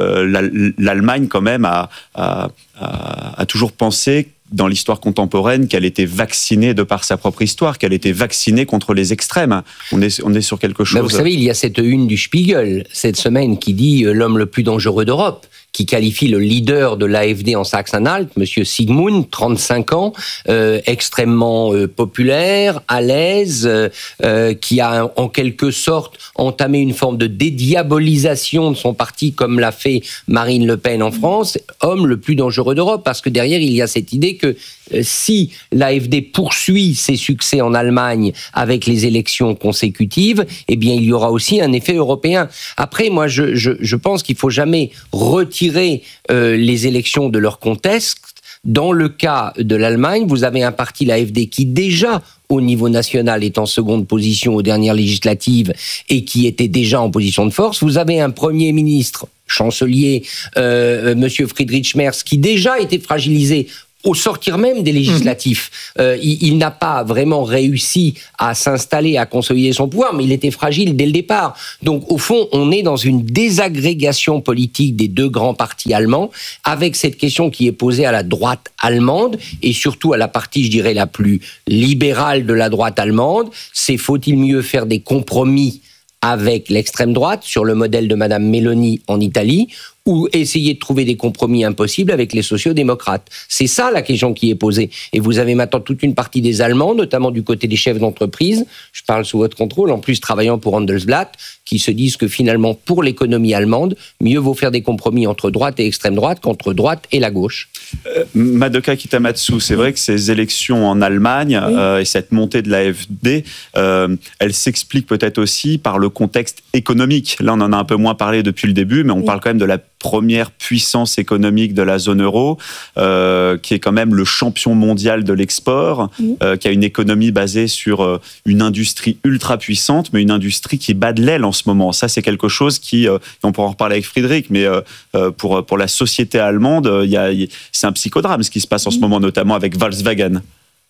euh, l'Allemagne quand même a, a, a, a toujours pensé dans l'histoire contemporaine qu'elle était vaccinée de par sa propre histoire, qu'elle était vaccinée contre les extrêmes. On est, on est sur quelque chose... Ben vous savez, il y a cette une du Spiegel cette semaine qui dit euh, l'homme le plus dangereux d'Europe, qui qualifie le leader de l'A F D en Saxe-Anhalt, M. Sigmund, trente-cinq ans, euh, extrêmement euh, populaire, à l'aise, euh, euh, qui a en quelque sorte entamé une forme de dédiabolisation de son parti, comme l'a fait Marine Le Pen en France, homme le plus dangereux d'Europe, parce que derrière, il y a cette idée que euh, si l'A F D poursuit ses succès en Allemagne avec les élections consécutives, eh bien, il y aura aussi un effet européen. Après, moi, je, je, je pense qu'il ne faut jamais retirer Euh, les élections de leur contexte. Dans le cas de l'Allemagne, vous avez un parti, l'A F D, qui déjà, au niveau national, est en seconde position aux dernières législatives et qui était déjà en position de force. Vous avez un Premier ministre, chancelier, euh, M. Friedrich Merz, qui déjà était fragilisé au sortir même des législatifs. Mmh. Euh, il, il n'a pas vraiment réussi à s'installer, à consolider son pouvoir, mais il était fragile dès le départ. Donc, au fond, on est dans une désagrégation politique des deux grands partis allemands, avec cette question qui est posée à la droite allemande, et surtout à la partie, je dirais, la plus libérale de la droite allemande. C'est faut-il mieux faire des compromis avec l'extrême droite, sur le modèle de Madame Meloni en Italie, ou essayer de trouver des compromis impossibles avec les sociodémocrates. C'est ça la question qui est posée. Et vous avez maintenant toute une partie des Allemands, notamment du côté des chefs d'entreprise, je parle sous votre contrôle, en plus travaillant pour Handelsblatt, qui se disent que finalement, pour l'économie allemande, mieux vaut faire des compromis entre droite et extrême droite qu'entre droite et la gauche. Euh, Madoka Kitamatsu, c'est vrai que ces élections en Allemagne oui. euh, et cette montée de l'A F D, euh, elle s'explique peut-être aussi par le contexte économique. Là, on en a un peu moins parlé depuis le début, mais on oui. parle quand même de la première puissance économique de la zone euro, euh, qui est quand même le champion mondial de l'export, mmh. euh, qui a une économie basée sur euh, une industrie ultra puissante, mais une industrie qui bat de l'aile en ce moment. Ça, c'est quelque chose qui, euh, on pourra en reparler avec Frédéric, mais euh, pour, pour la société allemande, il y a, c'est un psychodrame ce qui se passe en ce moment, notamment avec Volkswagen.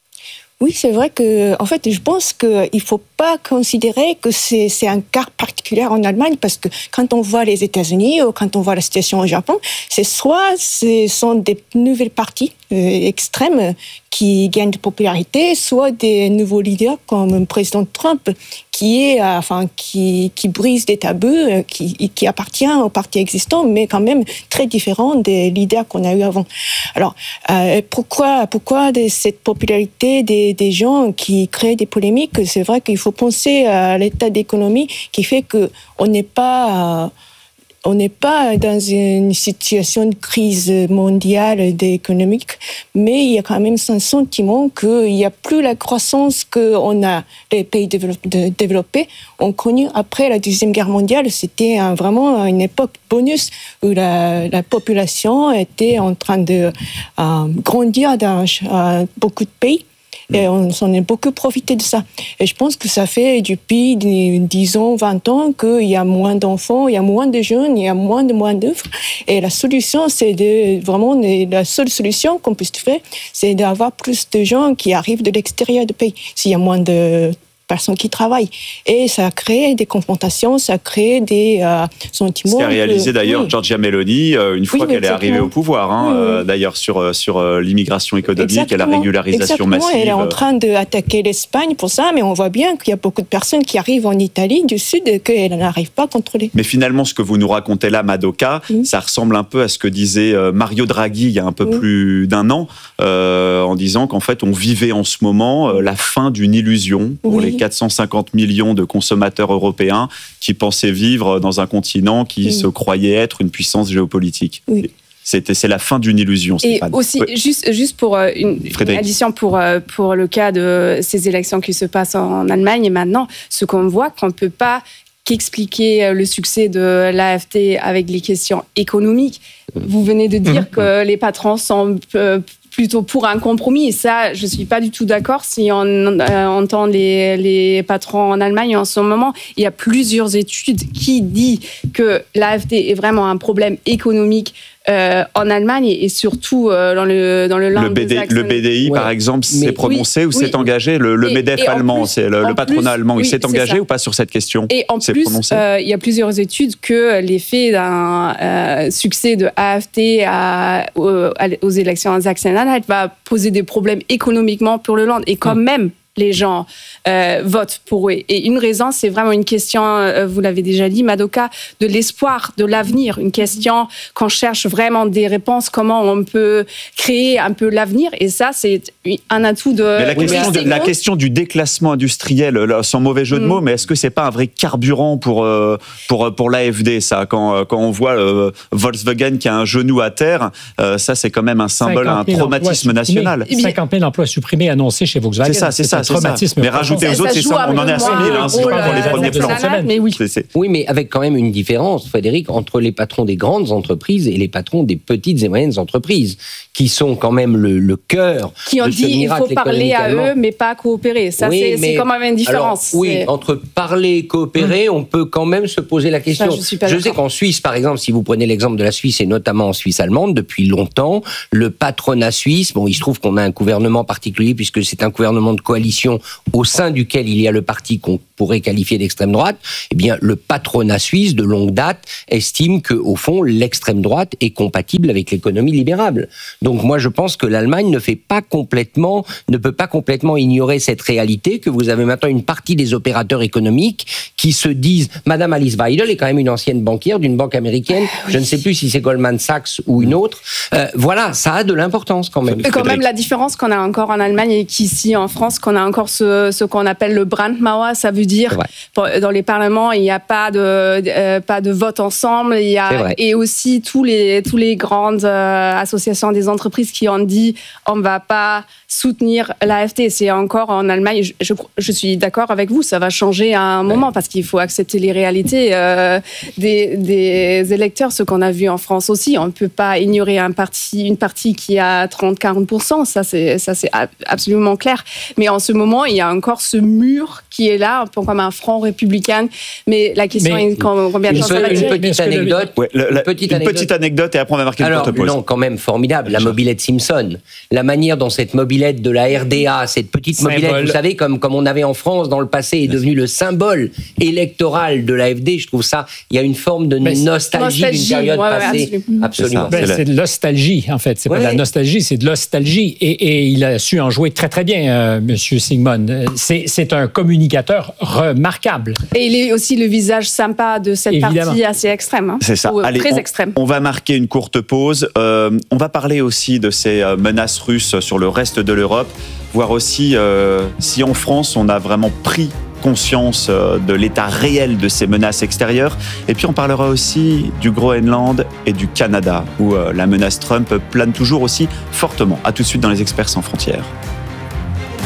Oui, c'est vrai que, en fait, je pense qu'il ne faut pas considérer que c'est, c'est un cas particulier en Allemagne, parce que quand on voit les États-Unis ou quand on voit la situation au Japon, c'est soit ce sont des nouvelles parties euh, extrêmes qui gagnent de popularité, soit des nouveaux leaders comme le président Trump qui est, euh, enfin, qui, qui brise des tabous, euh, qui, qui appartient au parti existant, mais quand même très différent des leaders qu'on a eu avant. Alors, euh, pourquoi, pourquoi de cette popularité des, des gens qui créent des polémiques? C'est vrai qu'il faut penser à l'état d'économie qui fait que on n'est pas euh, on n'est pas dans une situation de crise mondiale économique, mais il y a quand même un sentiment qu'il n'y a plus la croissance que on a, les pays développés ont connue après la Deuxième Guerre mondiale. C'était un, vraiment une époque bonus où la, la population était en train de euh, grandir dans euh, beaucoup de pays. Et on s'en est beaucoup profité de ça. Et je pense que ça fait depuis dix ans, vingt ans qu'il y a moins d'enfants, il y a moins de jeunes, il y a moins de moins d'œuvres. Et la solution, c'est de, vraiment, la seule solution qu'on puisse faire, c'est d'avoir plus de gens qui arrivent de l'extérieur du pays. S'il y a moins de personnes qui travaillent. Et ça a créé des confrontations, ça a créé des euh, sentiments. Ce qu'a réalisé que, d'ailleurs oui. Giorgia Meloni euh, une fois oui, qu'elle exactement. est arrivée au pouvoir. Hein, oui, oui. euh, d'ailleurs sur sur euh, l'immigration économique Exactement. et la régularisation Exactement. massive. Elle est en train d'attaquer l'Espagne pour ça, mais on voit bien qu'il y a beaucoup de personnes qui arrivent en Italie du Sud et qu'elle n'arrive pas à contrôler. Mais finalement, ce que vous nous racontez là, Madoka, mmh. ça ressemble un peu à ce que disait Mario Draghi il y a un peu mmh. plus d'un an, euh, en disant qu'en fait, on vivait en ce moment euh, la fin d'une illusion pour oui. les quatre cent cinquante millions de consommateurs européens qui pensaient vivre dans un continent qui mmh. se croyait être une puissance géopolitique. Oui. C'était, c'est la fin d'une illusion, Stéphane. Et aussi, oui. juste, juste pour une, une addition pour, pour le cas de ces élections qui se passent en Allemagne et maintenant, ce qu'on voit, qu'on ne peut pas qu'expliquer le succès de l'A F D avec les questions économiques. Vous venez de dire mmh. que les patrons sont plutôt pour un compromis. Et ça, je ne suis pas du tout d'accord. Si on euh, entend les, les patrons en Allemagne en ce moment, il y a plusieurs études qui disent que l'A F D est vraiment un problème économique Euh, en Allemagne et surtout euh, dans le dans le Land le, B D, le B D I ouais. par exemple mais, s'est prononcé oui, ou oui. s'est engagé le, le et, MEDEF et allemand plus, c'est le, le patronat plus, allemand il oui, s'est engagé ça. Ou pas sur cette question et en plus euh, il y a plusieurs études que l'effet d'un euh, succès de A F D à, aux, aux élections en Sachsen-Anhalt va poser des problèmes économiquement pour le Land et quand hum. même les gens euh, votent pour eux. Et une raison, c'est vraiment une question, euh, vous l'avez déjà dit, Madoka, de l'espoir, de l'avenir. Une question qu'on cherche vraiment des réponses, comment on peut créer un peu l'avenir. Et ça, c'est un atout de... Mais la, question de, la question du déclassement industriel, là, sans mauvais jeu de mots, mm. mais est-ce que c'est pas un vrai carburant pour, euh, pour, pour l'A F D, ça, quand, quand on voit euh, Volkswagen qui a un genou à terre, euh, ça, c'est quand même un symbole, un traumatisme national. cinquante mille emplois supprimés annoncés chez Volkswagen. C'est ça, c'est ça. Traumatisme. Mais rajouter aux autres, c'est ça, on en est à cent mille, hein, c'est pas pour les premiers plans. Mais oui. oui, mais avec quand même une différence, Frédéric, entre les patrons des grandes entreprises et les patrons des petites et moyennes entreprises, qui sont quand même le, le cœur. Qui ont dit il faut parler à eux, mais pas coopérer. Ça, oui, c'est, c'est quand même une différence. Alors, oui, c'est... entre parler et coopérer, mmh. on peut quand même se poser la question. Ça, je suis pas je d'accord. sais qu'en Suisse, par exemple, si vous prenez l'exemple de la Suisse, et notamment en Suisse allemande, depuis longtemps, le patronat suisse, bon, il se trouve qu'on a un gouvernement particulier, puisque c'est un gouvernement de coalition au sein duquel il y a le parti qu'on pourrait qualifier d'extrême droite, eh bien, le patronat suisse, de longue date, estime que, au fond, l'extrême droite est compatible avec l'économie libérale. Donc, moi, je pense que l'Allemagne ne fait pas complètement, ne peut pas complètement ignorer cette réalité, que vous avez maintenant une partie des opérateurs économiques qui se disent, Madame Alice Weidel est quand même une ancienne banquière d'une banque américaine, oui. je ne sais plus si c'est Goldman Sachs ou une autre. Euh, voilà, ça a de l'importance quand même. Et quand même, la différence qu'on a encore en Allemagne et qu'ici, en France, qu'on a encore ce, ce qu'on appelle le Brandmauer, ça veut dire ouais. dans les parlements il n'y a pas de euh, pas de vote ensemble, il y a et aussi tous les tous les grandes euh, associations des entreprises qui ont dit on ne va pas soutenir l'A F D. C'est encore en Allemagne, je, je, je suis d'accord avec vous, ça va changer à un moment ouais. parce qu'il faut accepter les réalités euh, des, des électeurs, ce qu'on a vu en France aussi. On ne peut pas ignorer un parti, une partie qui a trente à quarante pour cent, ça c'est ça c'est absolument clair. Mais en ce moment, il y a encore ce mur qui est là, un peu comme un front républicain. Mais la question mais, est combien de temps ça va durer ? Une petite anecdote. Ouais, le, la, une, petite, une anecdote. petite anecdote et après on va marquer Alors, une courte pause. Non, quand même formidable. La mobilette Simpson. La manière dont cette mobilette de la R D A, cette petite symbole. mobilette, vous savez, comme, comme on avait en France dans le passé, est devenue le symbole électoral de l'A F D. Je trouve ça, il y a une forme de mais nostalgie, nostalgie d'une période ouais, passée. Ouais, absolument. C'est, ben, c'est de nostalgie, en fait. C'est ouais. pas de la nostalgie, c'est de nostalgie. Et, et il a su en jouer très, très bien, euh, M. Sigmund. C'est, c'est un communicateur remarquable. Et il est aussi le visage sympa de cette Évidemment. partie assez extrême. Hein, c'est ça. Ou, Allez, très on, extrême. On va marquer une courte pause. Euh, on va parler aussi de ces menaces russes sur le reste de l'Europe, voir aussi euh, si en France on a vraiment pris conscience euh, de l'état réel de ces menaces extérieures. Et puis on parlera aussi du Groenland et du Canada, où euh, la menace Trump plane toujours aussi fortement. À tout de suite dans Les Experts sans frontières.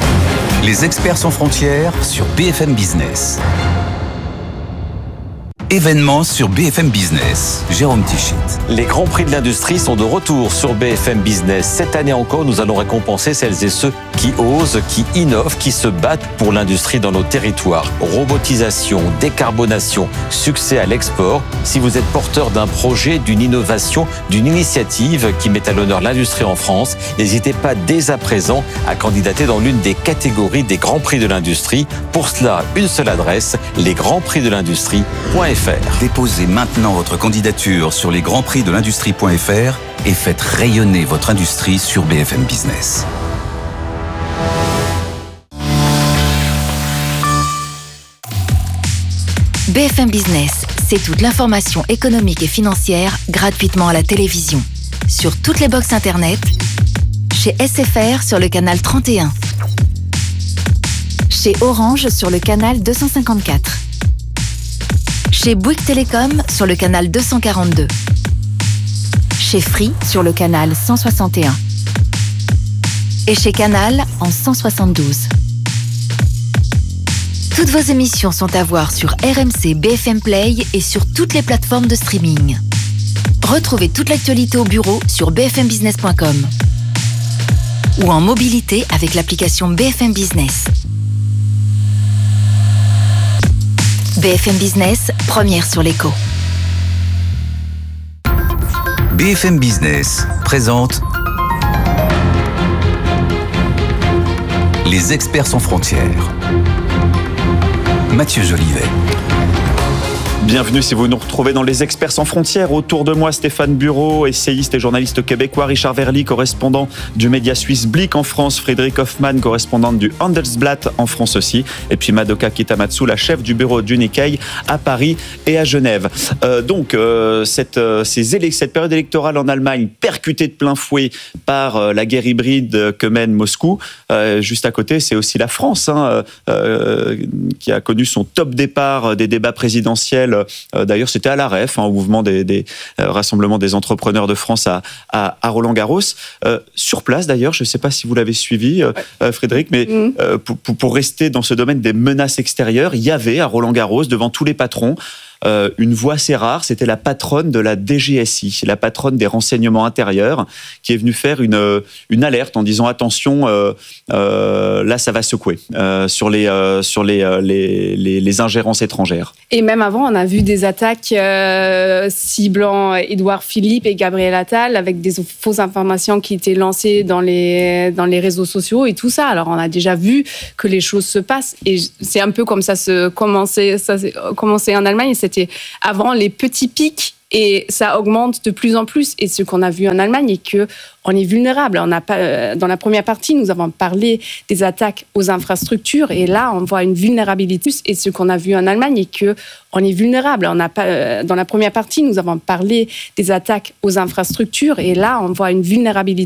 Les Experts sans frontières sur B F M Business. Événements sur B F M Business. Jérôme Tichit. Les grands prix de l'industrie sont de retour sur B F M Business. Cette année encore, nous allons récompenser celles et ceux qui osent, qui innovent, qui se battent pour l'industrie dans nos territoires. Robotisation, décarbonation, succès à l'export. Si vous êtes porteur d'un projet, d'une innovation, d'une initiative qui met à l'honneur l'industrie en France, n'hésitez pas dès à présent à candidater dans l'une des catégories des grands prix de l'industrie. Pour cela, une seule adresse, les grands prix de l'industrie point f r. Déposez maintenant votre candidature sur les grands prix de l'industrie point f r et faites rayonner votre industrie sur B F M Business. B F M Business, c'est toute l'information économique et financière gratuitement à la télévision. Sur toutes les box internet, chez S F R sur le canal trente et un, chez Orange sur le canal deux cent cinquante-quatre, chez Bouygues Télécom sur le canal deux cent quarante-deux, chez Free sur le canal cent soixante et un et chez Canal en cent soixante-douze. Toutes vos émissions sont à voir sur R M C B F M Play et sur toutes les plateformes de streaming. Retrouvez toute l'actualité au bureau sur b f m business point com ou en mobilité avec l'application B F M Business. B F M Business, première sur l'écho. B F M Business présente Les experts sans frontières. Mathieu Jolivet. Bienvenue si vous nous retrouvez dans les Experts sans frontières. Autour de moi, Stéphane Bureau, essayiste et journaliste québécois, Richard Verly, correspondant du média suisse Blick en France, Frédéric Hoffmann, correspondante du Handelsblatt en France aussi, et puis Madoka Kitamatsu, la chef du bureau du Nikkei à Paris et à Genève. Euh, donc, euh, cette, euh, ces élec- cette période électorale en Allemagne, percutée de plein fouet par euh, la guerre hybride que mène Moscou. Euh, juste à côté, c'est aussi la France, hein, euh, qui a connu son top départ des débats présidentiels. Euh, d'ailleurs, c'était à la R E F, hein, au mouvement des, des euh, rassemblements des entrepreneurs de France à, à, à Roland-Garros. Euh, sur place, d'ailleurs, je ne sais pas si vous l'avez suivi, euh, euh, Frédéric, mais mmh. euh, pour, pour rester dans ce domaine des menaces extérieures, il y avait à Roland-Garros, devant tous les patrons, Euh, une voix assez rare, c'était la patronne de la D G S I, la patronne des renseignements intérieurs, qui est venue faire une, une alerte en disant attention, euh, euh, là ça va secouer euh, sur, les, euh, sur les, euh, les, les, les ingérences étrangères. Et même avant, on a vu des attaques euh, ciblant Édouard Philippe et Gabriel Attal avec des fausses informations qui étaient lancées dans les, dans les réseaux sociaux et tout ça. Alors on a déjà vu que les choses se passent et c'est un peu comme ça se commençait, ça commençait en Allemagne. C'était avant les petits pics et ça augmente de plus en plus. Et ce qu'on a vu en Allemagne est que on est vulnérable. On a pas, dans la première partie, nous avons parlé des attaques aux infrastructures et là, on voit une vulnérabilité. Et ce qu'on a vu en Allemagne est que on est vulnérable. On a pas, dans la première partie, nous avons parlé des attaques aux infrastructures et là, on voit une vulnérabilité.